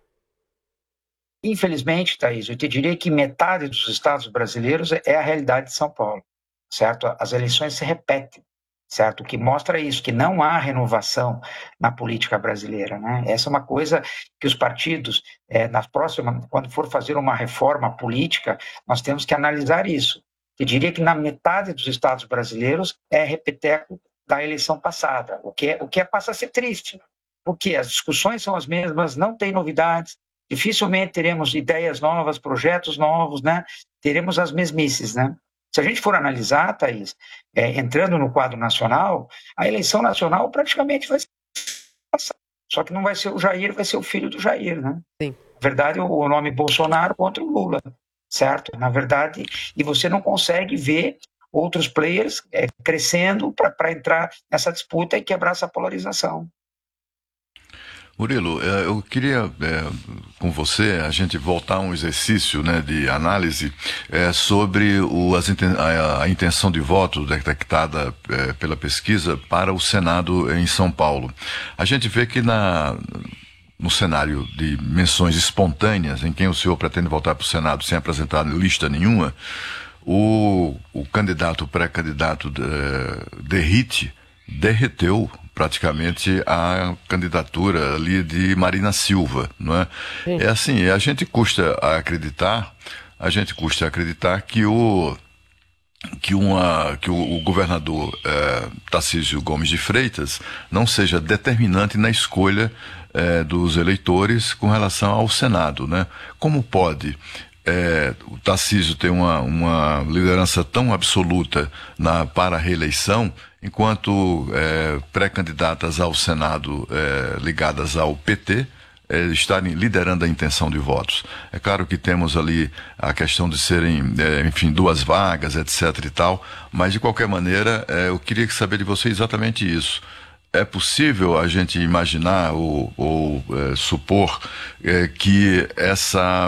Infelizmente, Thaís, eu te diria que metade dos estados brasileiros é a realidade de São Paulo, certo? As eleições se repetem. Certo? O que mostra isso, que não há renovação na política brasileira, né? Essa é uma coisa que os partidos, é, na próxima, quando for fazer uma reforma política, nós temos que analisar isso. Eu diria que na metade dos estados brasileiros é repeteco da eleição passada, o que, é, o que é, passa a ser triste, porque as discussões são as mesmas, não tem novidades, dificilmente teremos ideias novas, projetos novos, né? Teremos as mesmices, né? Se a gente for analisar, Thaís, é, entrando no quadro nacional, a eleição nacional praticamente vai ser passada. Só que não vai ser o Jair, vai ser o filho do Jair, né? Sim. Na verdade, o nome Bolsonaro contra o Lula, certo? Na verdade, e você não consegue ver outros players é, crescendo para entrar nessa disputa e quebrar essa polarização. Murilo, eu queria, é, com você, a gente voltar a um exercício, né, de análise é, sobre o, as, a, a intenção de voto detectada é, pela pesquisa para o Senado em São Paulo. A gente vê que na, no cenário de menções espontâneas, em quem o senhor pretende voltar para o Senado sem apresentar lista nenhuma, o, o candidato, o pré-candidato de, Derrite, derreteu praticamente a candidatura ali de Marina Silva, não é? Sim. É assim, a gente custa a acreditar, a gente custa a acreditar que o que, uma, que o, o governador é, Tarcísio Gomes de Freitas não seja determinante na escolha é, dos eleitores com relação ao Senado, né? Como pode É, o Tarcísio tem uma, uma liderança tão absoluta na, para a reeleição, enquanto é, pré-candidatas ao Senado é, ligadas ao P T é, estarem liderando a intenção de votos. É claro que temos ali a questão de serem, é, enfim, duas vagas, etc e tal, mas de qualquer maneira é, eu queria saber de você exatamente isso. É possível a gente imaginar ou, ou é, supor é, que essa...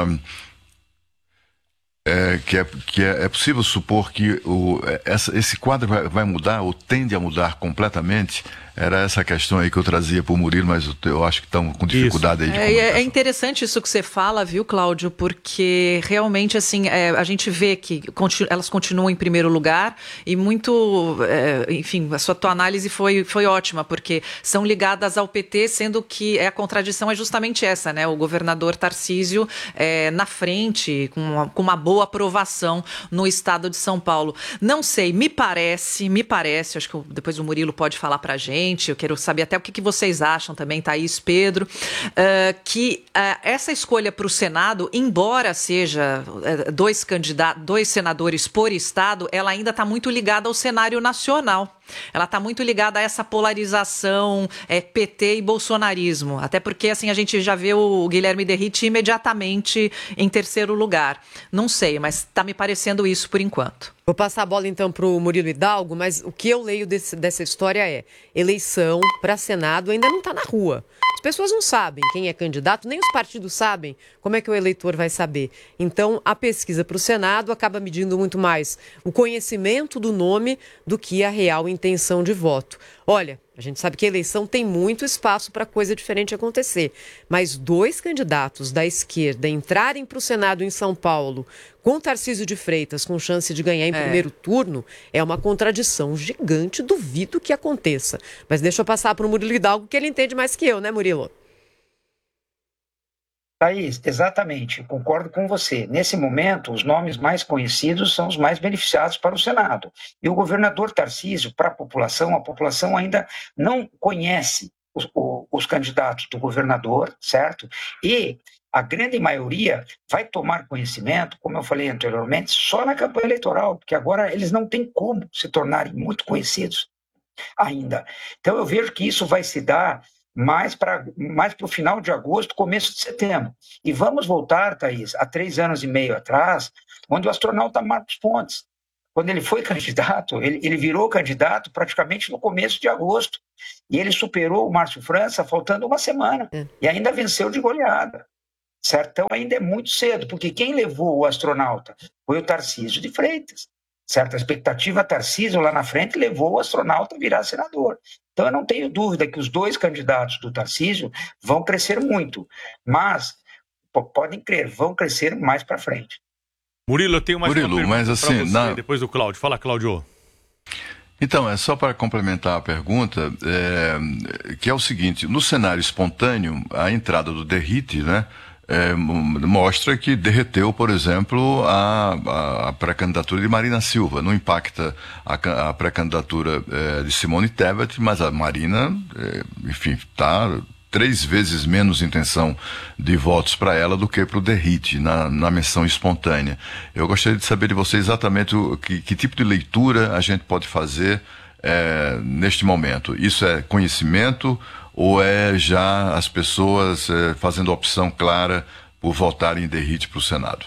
É, que é, que é, é possível supor que o, essa, esse quadro vai, vai mudar ou tende a mudar completamente? Era essa questão aí que eu trazia para o Murilo, mas eu, eu acho que estão com dificuldade isso. aí de é, é interessante isso que você fala, viu, Cláudio? Porque realmente, assim, é, a gente vê que continu, elas continuam em primeiro lugar e muito, é, enfim, a sua tua análise foi, foi ótima, porque são ligadas ao P T, sendo que é, a contradição é justamente essa, né? O governador Tarcísio é, na frente, com uma, com uma boa aprovação no estado de São Paulo. Não sei, me parece, me parece, acho que depois o Murilo pode falar pra gente, eu quero saber até o que, que vocês acham também, Thaís, Pedro, uh, que uh, essa escolha para o Senado, embora seja uh, dois candidatos, dois senadores por estado, ela ainda está muito ligada ao cenário nacional. Ela está muito ligada a essa polarização é, P T e bolsonarismo. Até porque assim, a gente já vê o Guilherme Derrite imediatamente em terceiro lugar. Não sei, mas está me parecendo isso por enquanto. Vou passar a bola então para o Murilo Hidalgo, mas o que eu leio desse, dessa história é eleição para Senado ainda não está na rua. As pessoas não sabem quem é candidato, nem os partidos sabem como é que o eleitor vai saber. Então, a pesquisa para o Senado acaba medindo muito mais o conhecimento do nome do que a real intenção de voto. Olha, a gente sabe que a eleição tem muito espaço para coisa diferente acontecer, mas dois candidatos da esquerda entrarem para o Senado em São Paulo com Tarcísio de Freitas com chance de ganhar em é. primeiro turno é uma contradição gigante, duvido que aconteça. Mas deixa eu passar para o Murilo Hidalgo, que ele entende mais que eu, né, Murilo? Thaís, exatamente, concordo com você. Nesse momento, os nomes mais conhecidos são os mais beneficiados para o Senado. E o governador Tarcísio, para a população, a população ainda não conhece os, os candidatos do governador, certo? E A grande maioria vai tomar conhecimento, como eu falei anteriormente, só na campanha eleitoral, porque agora eles não têm como se tornarem muito conhecidos ainda. Então eu vejo que isso vai se dar mais para mais para o final de agosto, começo de setembro. E vamos voltar, Thaís, há três anos e meio atrás, onde o astronauta Marcos Pontes, quando ele foi candidato, ele, ele virou candidato praticamente no começo de agosto. E ele superou o Márcio França faltando uma semana. É. E ainda venceu de goleada. Certo? Então ainda é muito cedo, porque quem levou o astronauta foi o Tarcísio de Freitas. Certo? A expectativa Tarcísio lá na frente levou o astronauta a virar senador. Então eu não tenho dúvida que os dois candidatos do Tarcísio vão crescer muito, mas podem crer, vão crescer mais para frente. Murilo, eu tenho mais Murilo, uma pergunta mas assim, você, na... depois do Cláudio. Fala, Cláudio. Então, é só para complementar a pergunta, é, que é o seguinte, no cenário espontâneo, a entrada do Derrite, né, é, mostra que derreteu, por exemplo, a, a, a pré-candidatura de Marina Silva. Não impacta a, a pré-candidatura é, de Simone Tebet, mas a Marina, é, enfim, está três vezes menos intenção de votos para ela do que para o Derrite, na, na menção espontânea. Eu gostaria de saber de você exatamente o, que, que tipo de leitura a gente pode fazer é, neste momento. Isso é conhecimento ou é já as pessoas é, fazendo a opção clara por votarem em Derrite para o Senado?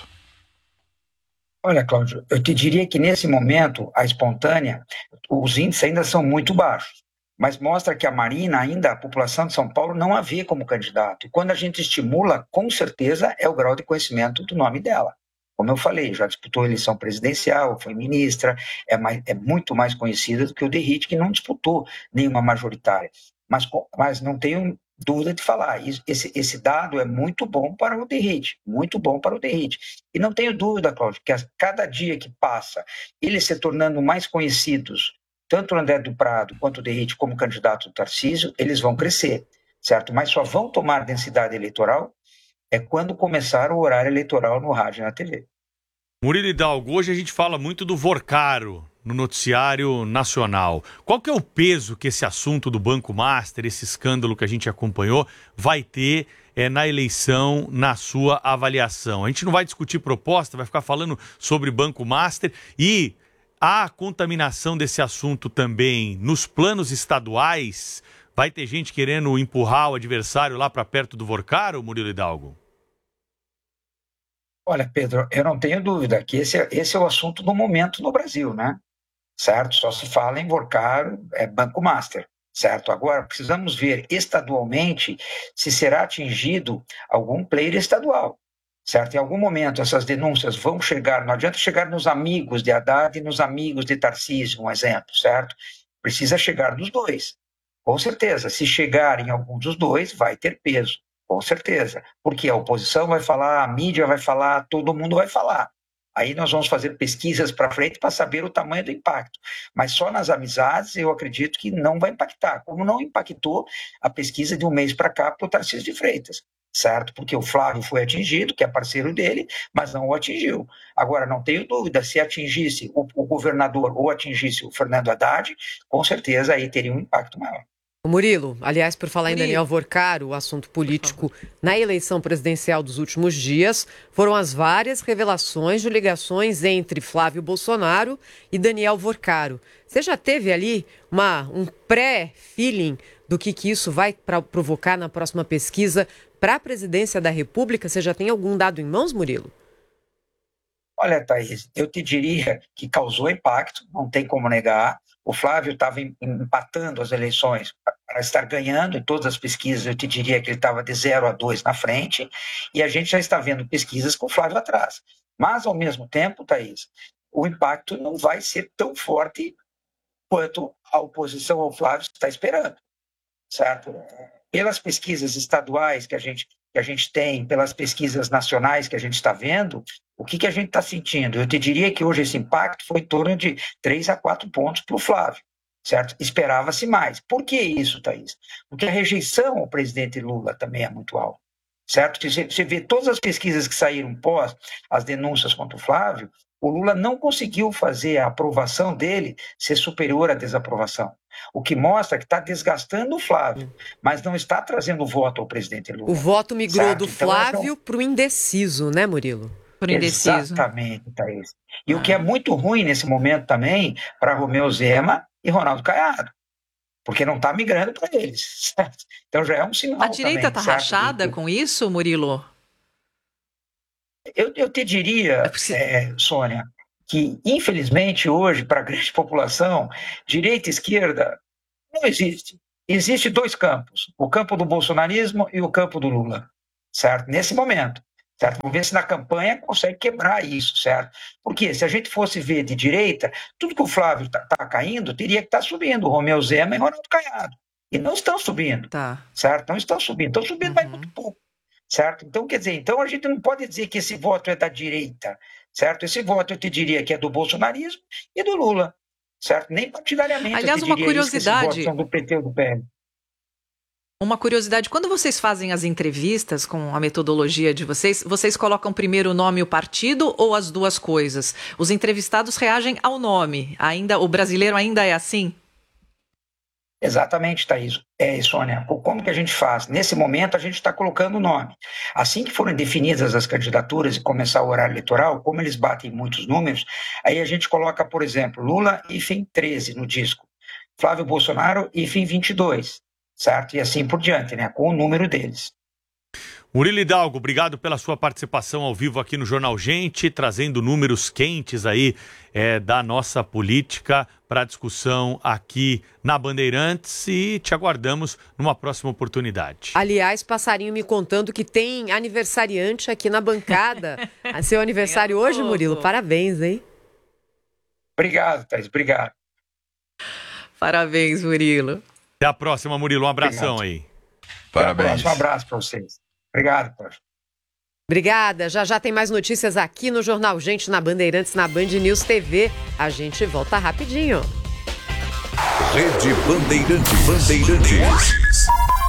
Olha, Cláudio, eu te diria que nesse momento, a espontânea, os índices ainda são muito baixos. Mas mostra que a Marina, ainda a população de São Paulo, não a vê como candidato. E quando a gente estimula, com certeza, é o grau de conhecimento do nome dela. Como eu falei, já disputou a eleição presidencial, foi ministra, é, mais, é muito mais conhecida do que o Derrite, que não disputou nenhuma majoritária. Mas, mas não tenho dúvida de falar, esse, esse dado é muito bom para o Derrite, muito bom para o Derrite. E não tenho dúvida, Cláudio, que a cada dia que passa, eles se tornando mais conhecidos, tanto o André do Prado quanto o Derrite como candidato do Tarcísio, eles vão crescer, certo? Mas só vão tomar densidade eleitoral é quando começar o horário eleitoral no rádio e na T V. Murilo Hidalgo, hoje a gente fala muito do Vorcaro no noticiário nacional. Qual que é o peso que esse assunto do Banco Master, esse escândalo que a gente acompanhou, vai ter é, na eleição, na sua avaliação? A gente não vai discutir proposta, vai ficar falando sobre Banco Master e... a contaminação desse assunto também nos planos estaduais? Vai ter gente querendo empurrar o adversário lá para perto do Vorcaro, Murilo Hidalgo? Olha, Pedro, eu não tenho dúvida que esse é, esse é o assunto do momento no Brasil, né? Certo? Só se fala em Vorcaro, é Banco Master, certo? Agora, precisamos ver estadualmente se será atingido algum player estadual. Certo? Em algum momento essas denúncias vão chegar, não adianta chegar nos amigos de Haddad e nos amigos de Tarcísio, um exemplo, certo? Precisa chegar nos dois, com certeza. Se chegar em algum dos dois, vai ter peso, com certeza. Porque a oposição vai falar, a mídia vai falar, todo mundo vai falar. Aí nós vamos fazer pesquisas para frente para saber o tamanho do impacto. Mas só nas amizades eu acredito que não vai impactar, como não impactou a pesquisa de um mês para cá para o Tarcísio de Freitas. Certo? Porque o Flávio foi atingido, que é parceiro dele, mas não o atingiu. Agora, não tenho dúvida, se atingisse o, o governador ou atingisse o Fernando Haddad, com certeza aí teria um impacto maior. Murilo, aliás, por falar Murilo. em Daniel Vorcaro, o assunto político na eleição presidencial dos últimos dias, foram as várias revelações de ligações entre Flávio Bolsonaro e Daniel Vorcaro. Você já teve ali uma, um pré-feeling do que, que isso vai pra, provocar na próxima pesquisa para a presidência da República? Você já tem algum dado em mãos, Murilo? Olha, Thaís, eu te diria que causou impacto, não tem como negar. O Flávio estava empatando as eleições para estar ganhando em todas as pesquisas. Eu te diria que ele estava de zero a dois na frente, e a gente já está vendo pesquisas com o Flávio atrás. Mas, ao mesmo tempo, Thaís, o impacto não vai ser tão forte quanto a oposição ao Flávio está esperando, certo? Pelas pesquisas estaduais que a gente, que a gente tem, pelas pesquisas nacionais que a gente está vendo, o que, que a gente está sentindo? Eu te diria que hoje esse impacto foi em torno de três a quatro pontos para o Flávio, certo? Esperava-se mais. Por que isso, Thaís? Porque a rejeição ao presidente Lula também é muito alta, certo? Você, você vê todas as pesquisas que saíram pós as denúncias contra o Flávio, o Lula não conseguiu fazer a aprovação dele ser superior à desaprovação. O que mostra que está desgastando o Flávio, mas não está trazendo voto ao presidente Lula. O voto migrou certo? do Então, Flávio então, para o indeciso, né, Murilo? Pro indeciso. Exatamente, Thaís. E ah. o que é muito ruim nesse momento também para Romeu Zema e Ronaldo Caiado, porque não está migrando para eles. Certo? Então já é um sinal. A direita está rachada com isso, Murilo? Eu, eu te diria, é, Sônia, que infelizmente hoje, para a grande população, direita e esquerda não existe. Existem dois campos, o campo do bolsonarismo e o campo do Lula, certo? Nesse momento, certo? Vamos ver se na campanha consegue quebrar isso, certo? Porque se a gente fosse ver de direita, tudo que o Flávio está tá caindo, teria que estar tá subindo, o Romeu Zema e Ronaldo Caiado. E não estão subindo, tá. certo? Não estão subindo, estão subindo, uhum. mas muito pouco. Certo? Então, quer dizer, então a gente não pode dizer que esse voto é da direita, certo? Esse voto eu te diria que é do bolsonarismo e do Lula, certo? Nem partidariamente. Aliás, eu te uma diria curiosidade. Isso, que esses votos são do P T ou do P L. Uma curiosidade, quando vocês fazem as entrevistas com a metodologia de vocês, vocês colocam primeiro o nome e o partido ou as duas coisas? Os entrevistados reagem ao nome. Ainda, o brasileiro ainda é assim? Exatamente, Thaís. É, Sônia, como que a gente faz? Nesse momento, a gente está colocando o nome. Assim que forem definidas as candidaturas e começar o horário eleitoral, como eles batem muitos números, aí a gente coloca, por exemplo, Lula e F I M treze no disco, Flávio Bolsonaro e F I M vinte e dois, certo? E assim por diante, né? Com o número deles. Murilo Hidalgo, obrigado pela sua participação ao vivo aqui no Jornal Gente, trazendo números quentes aí é, da nossa política para discussão aqui na Bandeirantes e te aguardamos numa próxima oportunidade. Aliás, passarinho me contando que tem aniversariante aqui na bancada. Seu aniversário hoje, Murilo? Parabéns, hein? Obrigado, Thaís, obrigado. Parabéns, Murilo. Até a próxima, Murilo. Um abração obrigado. aí. Parabéns. Um abraço para vocês. Obrigado, Cláudio. Obrigada. Já já tem mais notícias aqui no Jornal Gente, na Bandeirantes, na Band News T V. A gente volta rapidinho. Rede Bandeirantes. Bandeirantes.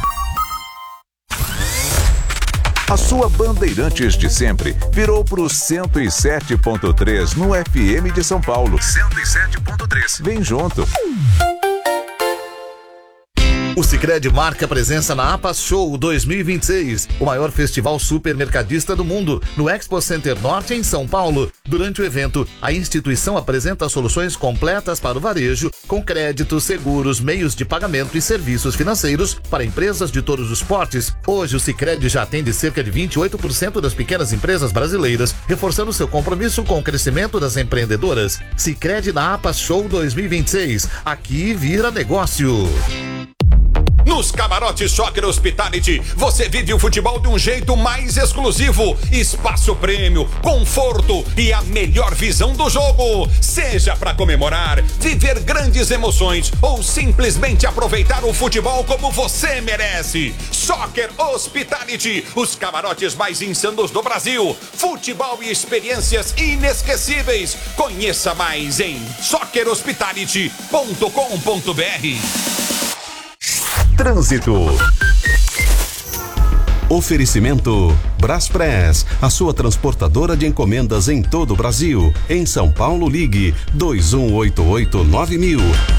A sua Bandeirantes de sempre virou pro cento e sete ponto três no F M de São Paulo. cento e sete ponto três. Vem junto. O Sicredi marca presença na APAS Show dois mil e vinte e seis, o maior festival supermercadista do mundo, no Expo Center Norte, em São Paulo. Durante o evento, a instituição apresenta soluções completas para o varejo, com créditos, seguros, meios de pagamento e serviços financeiros para empresas de todos os portes. Hoje, o Sicredi já atende cerca de vinte e oito por cento das pequenas empresas brasileiras, reforçando seu compromisso com o crescimento das empreendedoras. Sicredi na APAS Show dois mil e vinte e seis. Aqui vira negócio. Nos camarotes Soccer Hospitality, você vive o futebol de um jeito mais exclusivo. Espaço prêmio, conforto e a melhor visão do jogo. Seja para comemorar, viver grandes emoções ou simplesmente aproveitar o futebol como você merece. Soccer Hospitality, os camarotes mais insanos do Brasil. Futebol e experiências inesquecíveis. Conheça mais em soccer hospitality ponto com ponto b r. Trânsito. Oferecimento Braspress, a sua transportadora de encomendas em todo o Brasil. Em São Paulo, ligue dois um oito oito nove mil.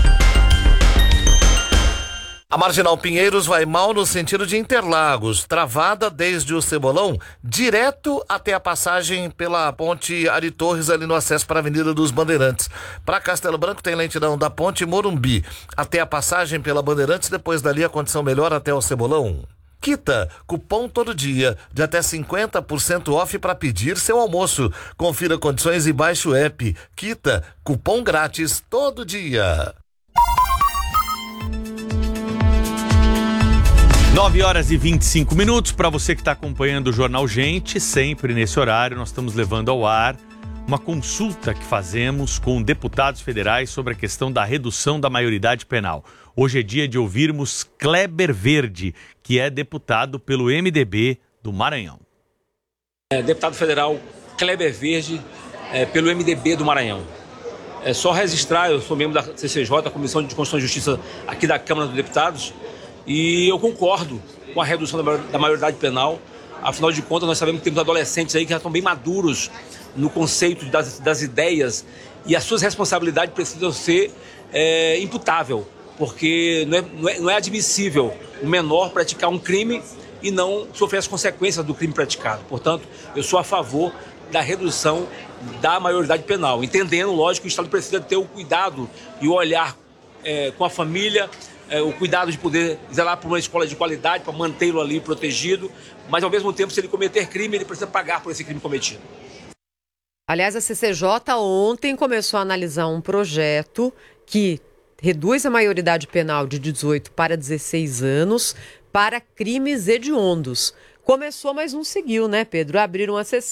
A Marginal Pinheiros vai mal no sentido de Interlagos, travada desde o Cebolão, direto até a passagem pela ponte Ari Torres, ali no acesso para a Avenida dos Bandeirantes. Para Castelo Branco tem lentidão da ponte Morumbi até a passagem pela Bandeirantes, depois dali a condição melhora até o Cebolão. Quita, cupom todo dia, de até cinquenta por cento off para pedir seu almoço. Confira condições e baixe o app. Quita, cupom grátis todo dia. nove horas e vinte e cinco minutos. Para você que está acompanhando o Jornal Gente, sempre nesse horário nós estamos levando ao ar uma consulta que fazemos com deputados federais sobre a questão da redução da maioridade penal. Hoje é dia de ouvirmos Kleber Verde, que é deputado pelo M D B do Maranhão. É, deputado federal Kleber Verde, é, pelo M D B do Maranhão. É só registrar, eu sou membro da C C J, a Comissão de Constituição e Justiça aqui da Câmara dos Deputados, e eu concordo com a redução da maioridade penal, Afinal de contas, nós sabemos que temos adolescentes aí que já estão bem maduros no conceito das, das ideias e as suas responsabilidades precisam ser é, imputável, porque não é, não, é, não é admissível o menor praticar um crime e não sofrer as consequências do crime praticado. Portanto, eu sou a favor da redução da maioridade penal, entendendo, lógico, que o Estado precisa ter o cuidado e o olhar é, com a família, é, o cuidado de poder zelar por uma escola de qualidade, para mantê-lo ali protegido, mas ao mesmo tempo, se ele cometer crime, ele precisa pagar por esse crime cometido. Aliás, a C C J ontem começou a analisar um projeto que reduz a maioridade penal de dezoito para dezesseis anos para crimes hediondos. Começou, mas não seguiu, né, Pedro? Abriram a sessão.